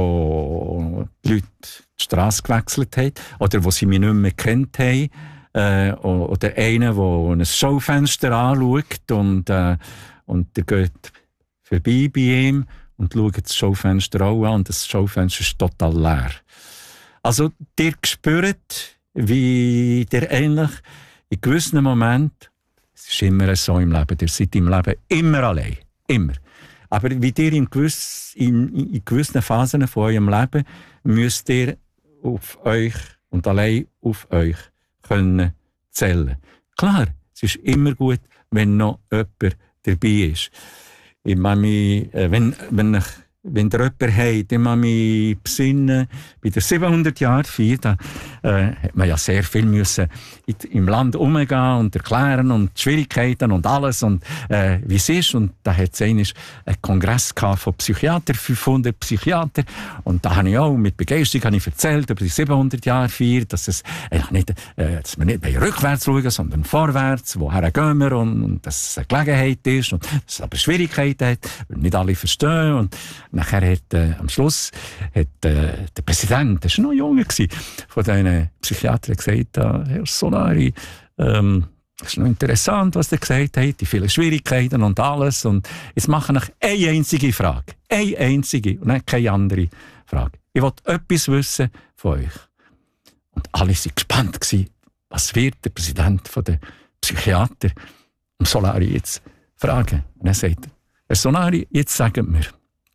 wo die Leute die Straße gewechselt haben oder wo sie mich nicht mehr gekannt haben. Äh, oder einer, der ein Schaufenster anschaut und, äh, und der geht vorbei bei ihm und schaut das Schaufenster auch an und das Schaufenster ist total leer. Also, ihr spürt, wie der eigentlich in gewissen Momenten, es ist immer so im Leben, ihr seid im Leben immer allein, immer. Aber wie ihr in, gewiss, in, in gewissen Phasen von eurem Leben müsst ihr auf euch und allein auf euch können zählen. Klar, es ist immer gut, wenn noch jemand dabei ist. Ich meine mich, wenn, wenn, ich, wenn ihr jemanden habt, ich kann mich besinnen, bei der siebenhundert-Jahr-Feier, da äh, hat man ja sehr viel müssen im Land umgehen und erklären und die Schwierigkeiten und alles und äh, wie es ist. Und da hat es einen Kongress von Psychiatern, fünfhundert Psychiater. Und da habe ich auch mit Begeisterung ich erzählt über die siebenhundert-Jahr-Feier, dass, es, äh, nicht, äh, dass wir nicht rückwärts schauen, sondern vorwärts, woher gehen wir und, und dass es eine Gelegenheit ist und dass es aber Schwierigkeiten hat, weil nicht alle verstehen. Und nachher hat äh, am Schluss hat, äh, der Präsident, der war noch junger gewesen, von diesen Psychiatern gesagt, äh, Herr Solari, ähm, das ist noch interessant, was er gesagt hat, die vielen Schwierigkeiten und alles. Und jetzt mache ich eine einzige Frage. Eine einzige und nicht keine andere Frage. Ich wollte etwas wissen von euch. Und alle waren gespannt gewesen, was wird der Präsident von der Psychiater um Solari jetzt fragen. Und er sagt, Herr Solari, jetzt sagen wir,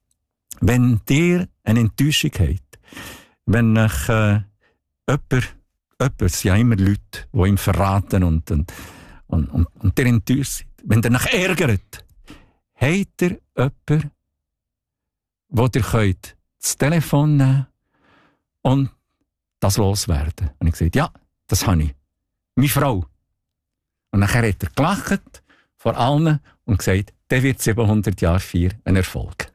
wenn ihr eine Enttäuschung habt, wenn euch äh, jemand, jemand, es sind ja immer Leute, die ihm verraten und, und, und, und, und der enttäuscht sind, wenn ihr euch ärgert, habt ihr jemanden, wo ihr könnt das Telefon nehmen und das loswerden. Und ich gesagt, ja, das habe ich. Meine Frau. Und nachher hat er gelacht vor allen und gesagt, der wird siebenhundert Jahre vier ein Erfolg.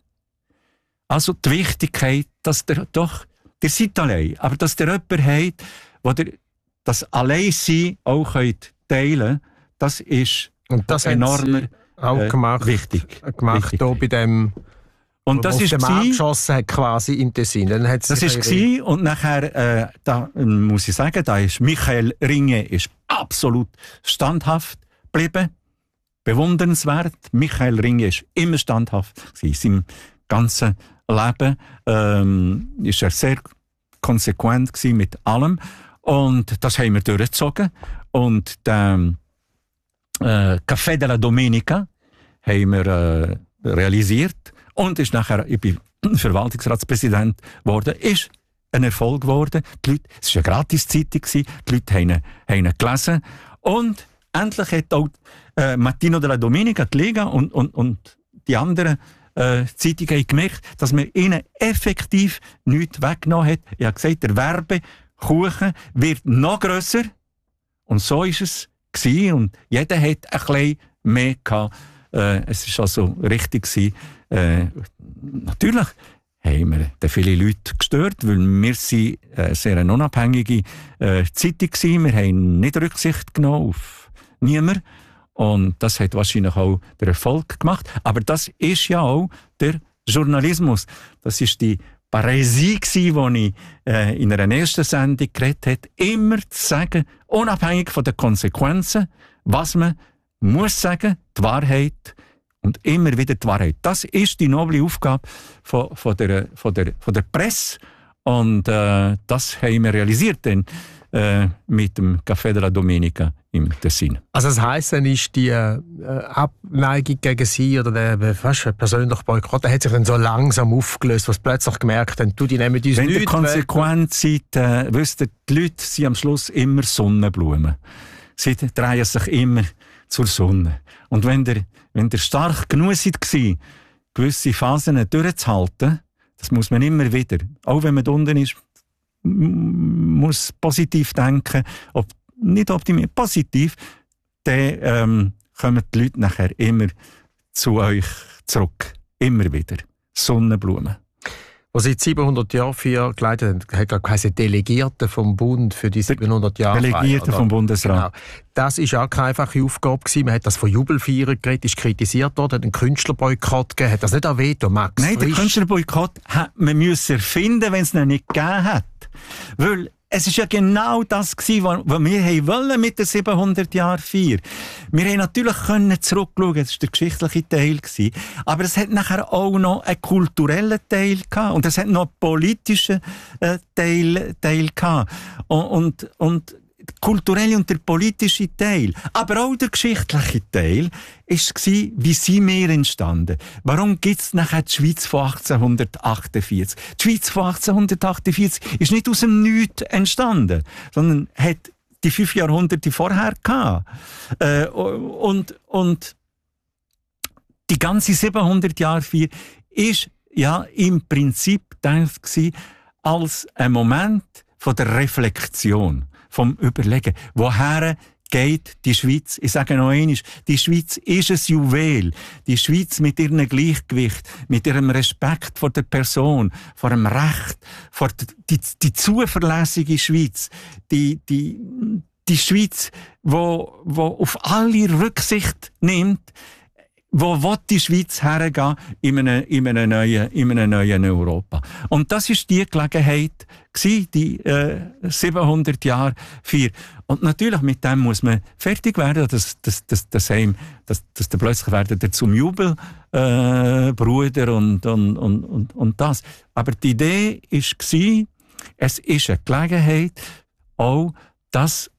Also die Wichtigkeit, dass der doch, der seid allein, aber dass der jemanden hat, wo der das Alleinsein auch teilen könnt, das ist und das enorm auch gemacht, äh, wichtig. gemacht wichtig. Hier bei dem, und das ist der Markt geschossen hat, quasi in Tessin. Dann hat's das ist gsi und nachher, äh, da muss ich sagen, da ist Michael Ringe ist absolut standhaft geblieben, bewundernswert. Michael Ringe ist immer standhaft in seinem ganzen Leben. Ähm, ist er sehr konsequent gsi mit allem. Und das haben wir durchgezogen. Und den äh, Café della Domenica haben wir äh, realisiert. Und ist nachher, ich bin Verwaltungsratspräsident geworden, ist ein Erfolg geworden. Die Leute, es war eine Gratiszeitung, die Leute haben ihn, haben ihn gelesen. Und endlich hat auch äh, Mattino della Domenica, die Liga und, und, und die anderen äh, Zeitungen gemerkt, dass man ihnen effektiv nichts weggenommen hat. Ich habe gesagt, der Werbe Kuchen wird noch grösser. Und so war es gewesen. Und jeder hat ein bisschen mehr gehabt. Äh, es war also richtig gewesen. Äh, natürlich haben wir viele Leute gestört, weil wir sind äh, sehr eine unabhängige äh, Zeitung waren. Wir haben nicht Rücksicht genommen auf niemanden. Und das hat wahrscheinlich auch der Erfolg gemacht. Aber das ist ja auch der Journalismus. Das ist die Paräsie gsi, wo ich äh, in einer ersten Sendung geredet habe, immer zu sagen, unabhängig von den Konsequenzen, was man muss sagen, die Wahrheit und immer wieder die Wahrheit. Das ist die noble Aufgabe von, von, der, von, der, von der Presse und äh, das haben wir realisiert denn, äh, mit dem Café della Domenica im Tessin. Also das heisst, dann ist die äh, Abneigung gegen Sie oder der fast persönliche Boykott, der hat sich dann so langsam aufgelöst, was plötzlich gemerkt haben, du, die nehmen uns Wenn nicht ihr konsequent seid, äh, wisst ihr, die Leute sind am Schluss immer Sonnenblumen. Sie drehen sich immer zur Sonne. Und wenn ihr, wenn ihr stark genug seid, gewisse Phasen durchzuhalten, das muss man immer wieder, auch wenn man da unten ist, muss positiv denken, ob, nicht optimistisch, positiv, dann ähm, kommen die Leute nachher immer zu euch zurück. Immer wieder. Sonnenblumen. Was seit siebenhundert Jahren für geleitet hat, hat geheißen Delegierte vom Bund für die siebenhundert Jahre. Delegierte vom Bundesrat. Genau. Das war auch keine einfache Aufgabe gewesen. Man hat das von Jubelfeiern geredet, ist kritisiert worden, hat einen Künstlerboykott gegeben. Hat das nicht auch Veto, Max? Nein, den Künstlerboykott hat man müssen erfinden, wenn es ihn nicht gegeben hat. Weil es ist ja genau das gewesen, was wir wollen mit den siebenhundert Jahren Feier. Wir haben natürlich können zurückschauen, das war der geschichtliche Teil gewesen, aber es hat nachher auch noch einen kulturellen Teil gehabt und es hat noch einen politischen äh, Teil, Teil gehabt. Und, und, und der kulturelle und der politische Teil, aber auch der geschichtliche Teil, war, wie sind wir entstanden? Warum gibt es nachher die Schweiz von achtzehnhundertachtundvierzig? Die Schweiz von achtzehnhundertachtundvierzig ist nicht aus dem Nichts entstanden, sondern hat die fünf Jahrhunderte vorher gehabt. Äh, und, und die ganze siebenhundert Jahre vier ist ja im Prinzip gedacht gewesen als ein Moment von der Reflexion, vom Überlegen, woher geht die Schweiz. Ich sage noch einmal, die Schweiz ist ein Juwel. Die Schweiz mit ihrem Gleichgewicht, mit ihrem Respekt vor der Person, vor dem Recht, vor die, die zuverlässige Schweiz, die, die, die Schweiz, wo, wo auf alle Rücksicht nimmt, wo will die Schweiz hergehen in einem, in einem neuen, in einem neuen Europa. Und das ist die Gelegenheit gewesen, die äh, siebenhundert Jahre vier. Und natürlich mit dem muss man fertig werden, dass, dass, dass, dass, dass, dass, dass der plötzlich werden der zum Jubel äh, Bruder und, und, und, und, und das. Aber die Idee ist gewesen, es ist eine Gelegenheit auch, dass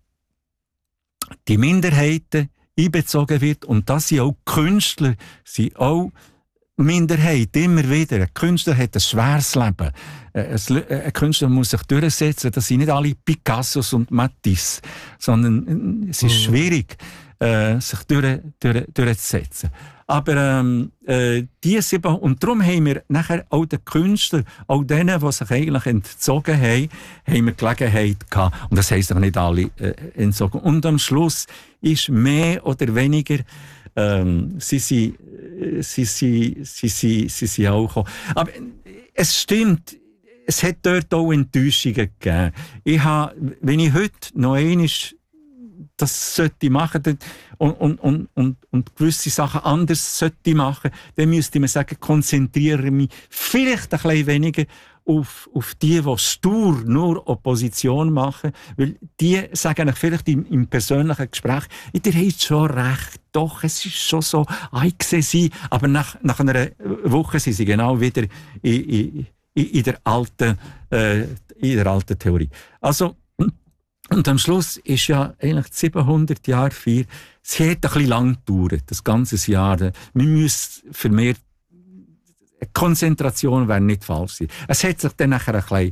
die Minderheiten einbezogen wird und dass sie auch Künstler sind, auch Minderheit, immer wieder. Ein Künstler hat ein schweres Leben. Ein Künstler muss sich durchsetzen. Das sind nicht alle Picassos und Matisse, sondern es ist schwierig, sich durch, durch, durchzusetzen. Aber ähm, äh, die sieben, und darum haben wir nachher auch den Künstlern, auch denen, die sich eigentlich entzogen haben, haben wir Gelegenheit gehabt. Und das heisst aber nicht alle äh, entzogen. Und am Schluss ist mehr oder weniger, ähm, sie sind, sie, sie, sie, sie, sie, sie auch gekommen. Aber es stimmt, es hat dort auch Enttäuschungen gegeben. Ich habe, wenn ich heute noch einmal das sollte machen und, und, und, und, und gewisse Sachen anders sollte machen, dann müsste man sagen, konzentriere mich vielleicht ein bisschen weniger auf, auf die, die stur nur Opposition machen, weil die sagen vielleicht im, im persönlichen Gespräch, ihr habt schon recht, doch, es ist schon so, ah, ich sehe sie, aber nach, nach einer Woche sind sie genau wieder in, in, in, der, alten, äh, in der alten Theorie. Also, und am Schluss ist ja eigentlich siebenhundert Jahre Feier. Es hat ein bisschen lang gedauert, das ganze Jahr. Wir müssen vermehrt, Konzentration wäre nicht falsch sein. Es hat sich dann nachher ein bisschen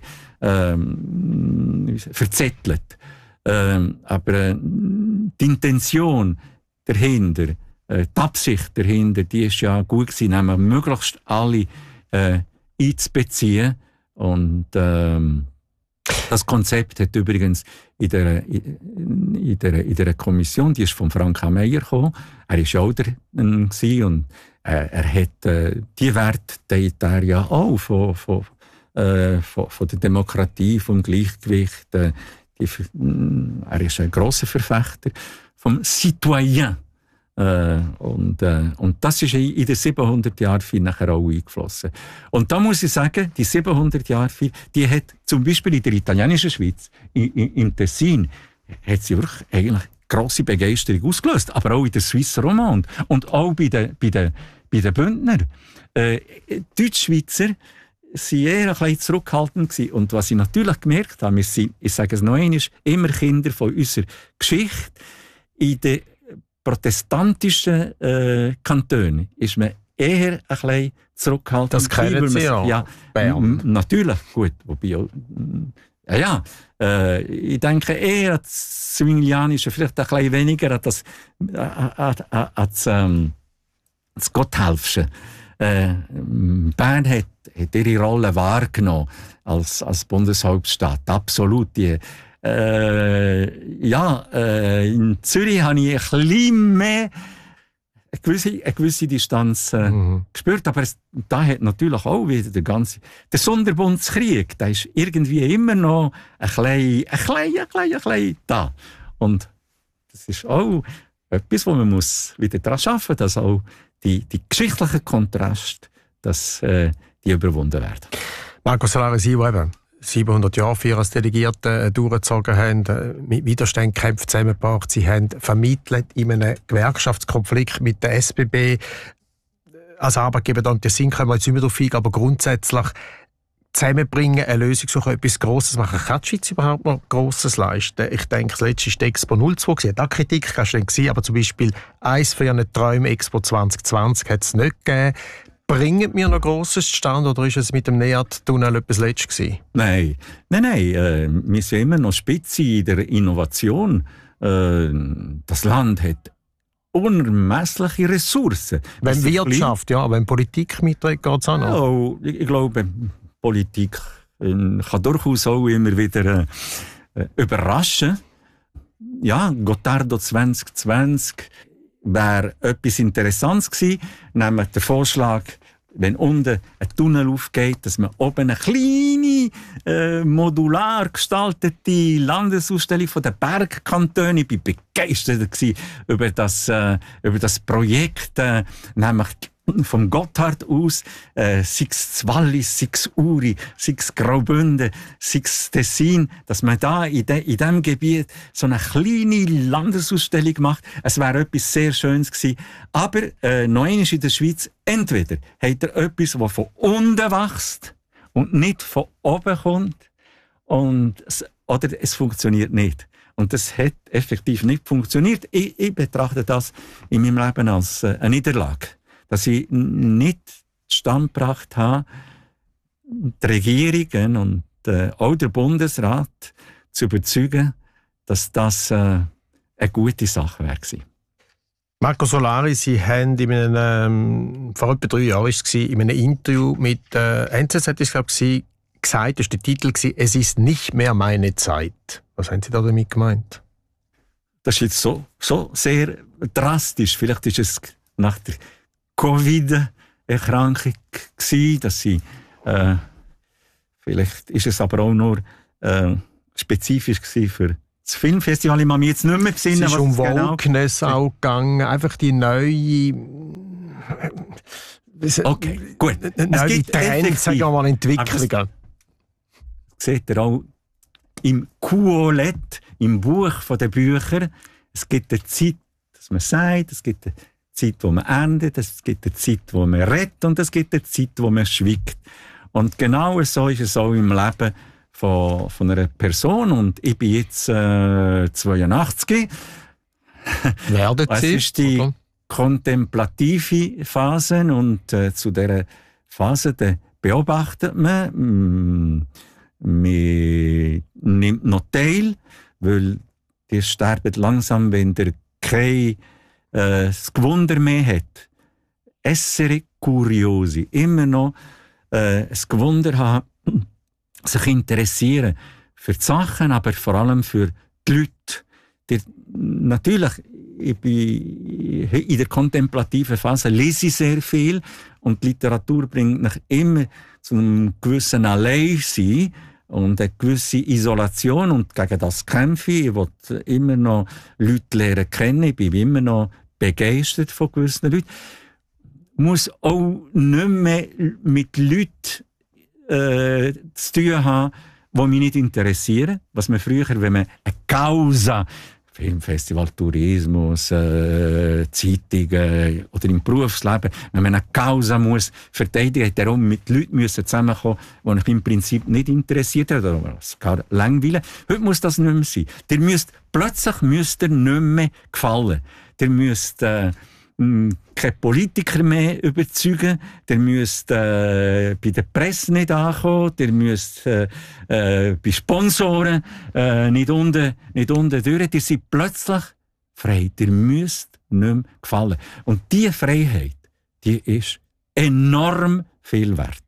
ähm, verzettelt. Ähm, aber äh, die Intention dahinter, äh, die Absicht dahinter, die ist ja gut gewesen, nämlich möglichst alle äh, einzubeziehen. Und ähm, das Konzept hat übrigens in der, in der, in der Kommission, die ist von Frank H. Meyer gekommen. Er war auch drin und äh, er hat äh, die Werte, die er ja auch von, von, äh, von, von der Demokratie, vom Gleichgewicht. Äh, die, er ist ein grosser Verfechter vom Citoyen. Äh, und, äh, und das ist in den siebenhundert Jahren viel nachher auch eingeflossen. Und da muss ich sagen, die siebenhundert Jahre viel, die hat zum Beispiel in der italienischen Schweiz, in, in, im Tessin, hat sie wirklich eigentlich grosse Begeisterung ausgelöst. Aber auch in der Suisse Romande und auch bei den, bei den, bei den Bündner. Äh, Deutschschweizer waren eher ein bisschen zurückhaltend gewesen. Und was ich natürlich gemerkt habe, wir sind, ich sage es noch einmal, immer Kinder von unserer Geschichte. In der protestantischen äh, Kantonen ist man eher ein bisschen zurückhaltend. Das kennen Sie ja. Ja, m- natürlich, gut. Wobei, ja, ja äh, ich denke eher an das Zwinglianische, vielleicht ein bisschen weniger an das, an, an, an das, ähm, das Gotthelfsche. Äh, Bern hat, hat ihre Rolle wahrgenommen als, als Bundeshauptstadt. Absolut. Die, Äh, ja, äh, in Zürich habe ich ein bisschen mehr eine gewisse, eine gewisse Distanz äh, mhm. gespürt, aber es, da hat natürlich auch wieder der ganze, der Sonderbundskrieg, der ist irgendwie immer noch ein bisschen, ein bisschen, ein bisschen, ein bisschen da. Und das ist auch etwas, wo man muss wieder daran arbeiten muss, dass auch die, die geschichtlichen Kontraste, dass äh, die überwunden werden. Marco Solari, Sie eben siebenhundert Jahre für als Delegierte durchgezogen haben, mit Widerstand gekämpft, zusammengebracht. Sie haben vermittelt in einem Gewerkschaftskonflikt mit der S B B. Als Arbeitgeber dann der Sinn können wir jetzt nicht mehr drauf eingehen, aber grundsätzlich zusammenbringen, eine Lösung suchen, etwas Grosses machen. Kann die Schweiz überhaupt noch Grosses leisten? Ich denke, das letzte war die Expo null zwei. Sie hat auch Kritik, kannst du nicht, aber zum Beispiel eins für ihren Träume Expo zwanzig zwanzig hat es nicht gegeben. Bringen wir noch Grosses zustande oder ist es mit dem NEAT-Tunnel etwas Letztes gewesen? Nein, nein, nein. Äh, wir sind immer noch Spitze in der Innovation. Äh, das Land hat unermessliche Ressourcen. Wenn Wirtschaft, ja, wenn Politik mitträgt, geht es auch noch. Oh, ich, ich glaube, Politik äh, kann durchaus auch immer wieder äh, überraschen. Ja, Gottardo zwanzig zwanzig wäre etwas Interessantes gewesen, nämlich der Vorschlag, wenn unten ein Tunnel aufgeht, dass man oben eine kleine, äh, modular gestaltete Landesausstellung von den Bergkantonen, ich war begeistert gewesen über das, äh, über das Projekt, äh, nämlich vom Gotthard aus, äh, sei es Wallis, sei es Uri, sei es Graubünden, sei es Tessin, dass man da in, de, in diesem Gebiet so eine kleine Landesausstellung macht. Es wäre etwas sehr Schönes gewesen. Aber äh, noch einmal in der Schweiz, entweder hat er etwas, das von unten wächst und nicht von oben kommt, und, oder es funktioniert nicht. Und das hat effektiv nicht funktioniert. Ich, ich betrachte das in meinem Leben als äh, eine Niederlage. Dass ich nicht zustande gebracht habe, die Regierungen und äh, auch der Bundesrat zu überzeugen, dass das äh, eine gute Sache wäre gewesen. Marco Solari, Sie haben in einem, ähm, vor etwa drei Jahren ist es, in einem Interview mit äh, N Z Z ist, glaube ich, gesagt, das war der Titel, «Es ist nicht mehr meine Zeit». Was haben Sie da damit gemeint? Das ist jetzt so, so sehr drastisch. Vielleicht ist es nach der Covid-Erkrankung gewesen, dass Sie, äh, vielleicht ist es aber auch nur äh, spezifisch gewesen für das Filmfestival. Ich kann mich jetzt nicht mehr besinnen, es ist was um es genau Wokeness auch gegangen, einfach die neue... Okay, gut. Es gibt Trends, sagen wir mal, Entwicklungen. Seht ihr auch im Q-O-L-E-T, im Buch der Bücher, es gibt eine Zeit, dass man sagt, es gibt eine Zeit, wo man endet, es gibt eine Zeit, wo man redet und es gibt eine Zeit, wo man schweigt. Und genau so ist es auch im Leben von, von einer Person. Und ich bin jetzt äh, zweiundachtzig. Werden Sie? Es ist die oder? kontemplative Phase und äh, zu dieser Phase de beobachtet man, mh, man nimmt noch teil, weil die sterben langsam, wenn der kein äh, Gewunder mehr hat. Essere curiosi, immer noch äh, ein Gewunder haben, sich interessieren für die Sachen, aber vor allem für die Leute. Die, natürlich, ich bin in der kontemplativen Phase lese ich sehr viel und die Literatur bringt mich immer zu einem gewissen Alleinsein und eine gewisse Isolation und gegen das kämpfe ich. Ich will immer noch Leute lernen kennen, ich bin immer noch begeistert von gewissen Leuten. Ich muss auch nicht mehr mit Leuten äh, zu tun haben, die mich nicht interessieren. Was man früher, wenn man eine Causa, Filmfestival, Tourismus, äh, Zeitungen oder im Berufsleben, wenn man eine Causa muss verteidigen, hat darum mit Leuten müssen zusammenkommen, die mich im Prinzip nicht interessiert haben oder gar langweilen. Heute muss das nicht mehr sein. Der müsst, plötzlich müsst ihr nicht mehr gefallen. Der müsst äh, keine Politiker mehr überzeugen, der müsst äh, bei der Presse nicht ankommen, der müsst äh, äh, bei Sponsoren äh, nicht unten, nicht unten durch. Ihr seid plötzlich frei. Ihr müsst nicht mehr gefallen. Und diese Freiheit, die ist enorm viel wert.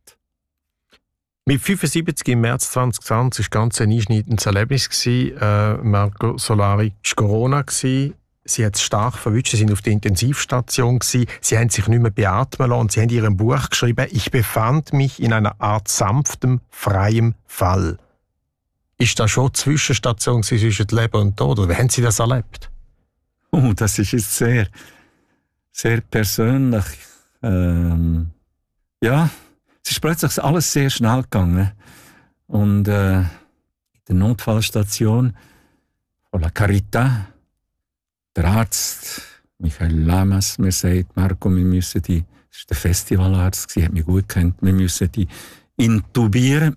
Mit fünfundsiebzig im März zwanzig zwanzig war ganz ein einschneidendes Erlebnis. Äh, Marco Solari war Corona. Sie hat es stark verwünscht, sie sind auf der Intensivstation gewesen. Sie haben sich nicht mehr beatmen lassen und sie haben in ihrem Buch geschrieben, ich befand mich in einer Art sanftem, freiem Fall. Ist das schon eine Zwischenstation zwischen Leben und Tod? Oder wie haben Sie das erlebt? Oh, das ist jetzt sehr, sehr persönlich. Ähm, ja, es ist plötzlich alles sehr schnell gegangen. Und äh, in der Notfallstation von La Carità, der Arzt, Michael Lamas, mir sagt, Marco, wir müssen die, das ist der Festivalarzt, sie hat mich gut gekannt, wir müssen die intubieren.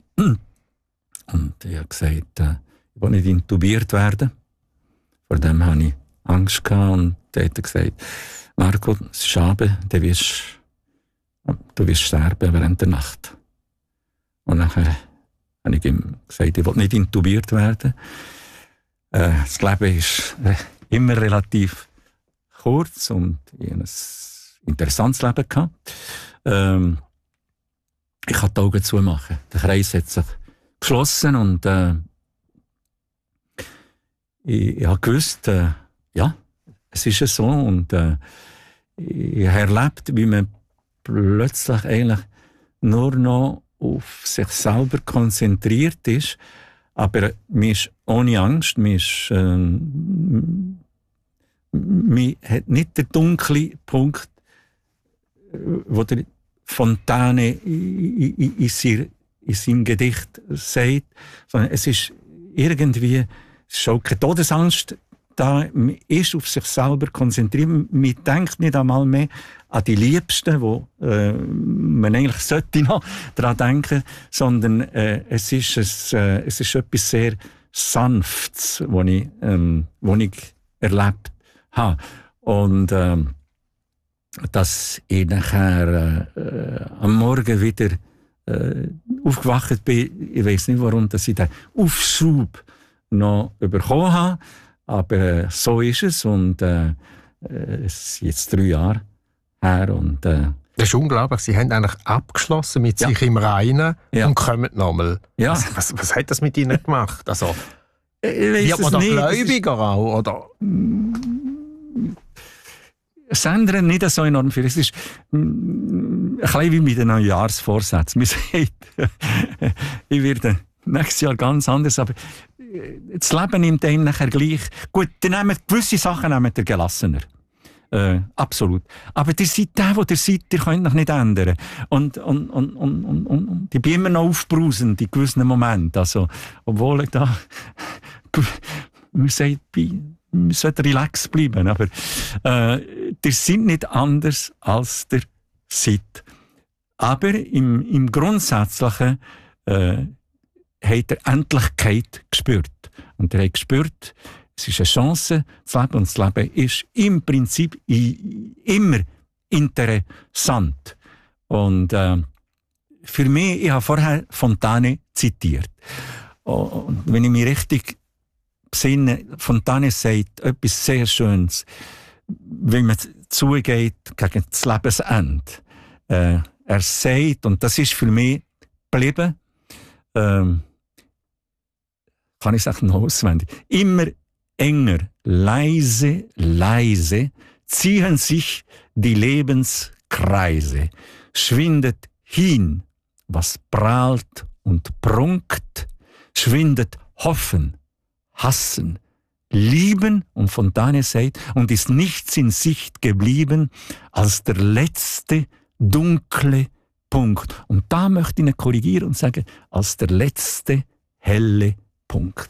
Und ich habe gesagt, äh, ich will nicht intubiert werden. Vor dem hatte ich Angst gehabt und er hat gesagt, Marco, es ist schade, du wirst, du wirst sterben während der Nacht. Und dann habe ich ihm gesagt, ich will nicht intubiert werden. Äh, das Leben ist äh, immer relativ kurz und ich hatte ein interessantes Leben gehabt. Ähm, ich kann die Augen zumachen. Der Kreis hat sich geschlossen und äh, ich, ich habe gewusst, äh, ja, es ist so und äh, ich habe erlebt, wie man plötzlich eigentlich nur noch auf sich selber konzentriert ist, aber man ist ohne Angst, man ist, äh, man hat nicht den dunklen Punkt, wo der Fontane in, in, in, sein, in seinem Gedicht sagt, sondern es ist irgendwie, es ist auch keine Todesangst da, man ist auf sich selber konzentriert, man denkt nicht einmal mehr an die Liebsten, wo äh, man eigentlich sollte noch daran denken, sondern äh, es, ist ein, äh, es ist etwas sehr Sanftes, was ich, ähm, was ich erlebt habe. Und ähm, dass ich nachher äh, am Morgen wieder äh, aufgewacht bin, ich weiß nicht warum, dass ich den Aufschub noch bekommen habe, aber äh, so ist es und äh, äh, es sind jetzt drei Jahre her und äh, das ist unglaublich. Sie haben eigentlich abgeschlossen mit ja. sich im Reinen ja. und kommen nochmal. Ja. Was, was, was hat das mit Ihnen gemacht? Also, wird man da gläubiger auch? Oder? Es ändert nicht so enorm viel. Es ist ein bisschen wie mit den Neujahrsvorsätzen. Man sagt, ich werde nächstes Jahr ganz anders, aber das Leben nimmt einem nachher gleich. Gut, dann nehmen gewisse Sachen nehmen ihr gelassener. Äh, absolut. Aber ihr seid der, wo ihr seid, ihr könnt noch nicht ändern. Und, und, und, und, und, und ich bin immer noch aufbrausend in gewissen Momenten. Also, obwohl ich da, man sagt, man sollte relax bleiben. Aber äh, ihr seid nicht anders, als ihr seid. Aber im, im Grundsätzlichen äh, habt ihr Endlichkeit gespürt. Und ihr habt gespürt, es ist eine Chance, das Leben, und das Leben ist im Prinzip immer interessant. Und äh, für mich, ich habe vorher Fontane zitiert. Und wenn ich mich richtig besinne, Fontane sagt etwas sehr Schönes, wenn man zugeht gegen das Lebensende. Äh, er sagt, und das ist für mich geblieben, ähm, kann ich sagen, noch auswendig, immer enger, leise, leise ziehen sich die Lebenskreise, schwindet hin, was prahlt und prunkt, schwindet Hoffen, Hassen, Lieben, und Fontane sagt, und ist nichts in Sicht geblieben als der letzte dunkle Punkt. Und da möchte ich ihn korrigieren und sagen, als der letzte helle Punkt.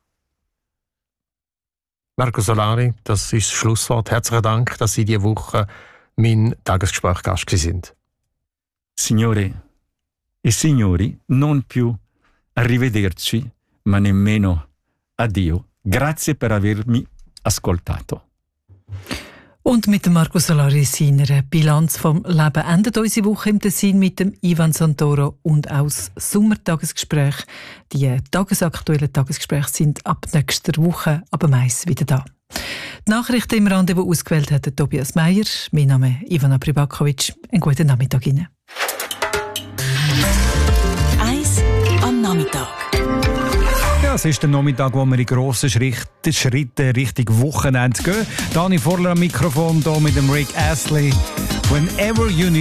Marco Solari, das ist das Schlusswort. Herzlichen Dank, dass Sie diese Woche mein Tagesgespräch-Gast sind. Signore e signori, non più arrivederci, ma nemmeno addio. Grazie per avermi ascoltato. Und mit dem Marco Solari seiner Bilanz vom Leben endet unsere Woche im Tessin mit dem Ivan Santoro und auch das Sommertagesgespräch. Die tagesaktuellen Tagesgespräche sind ab nächster Woche, ab Mais wieder da. Die Nachrichten im Rendezvous ausgewählt hat Tobias Meyer. Mein Name ist Ivana Pribakovic. Einen guten Nachmittag Ihnen. Eis am Nachmittag. Ja, es ist der Nachmittag, wo wir in grossen Schritte, Schritte Richtung Wochenende gehen. Dani Vorler am Mikrofon, hier mit dem Rick Astley. Whenever you need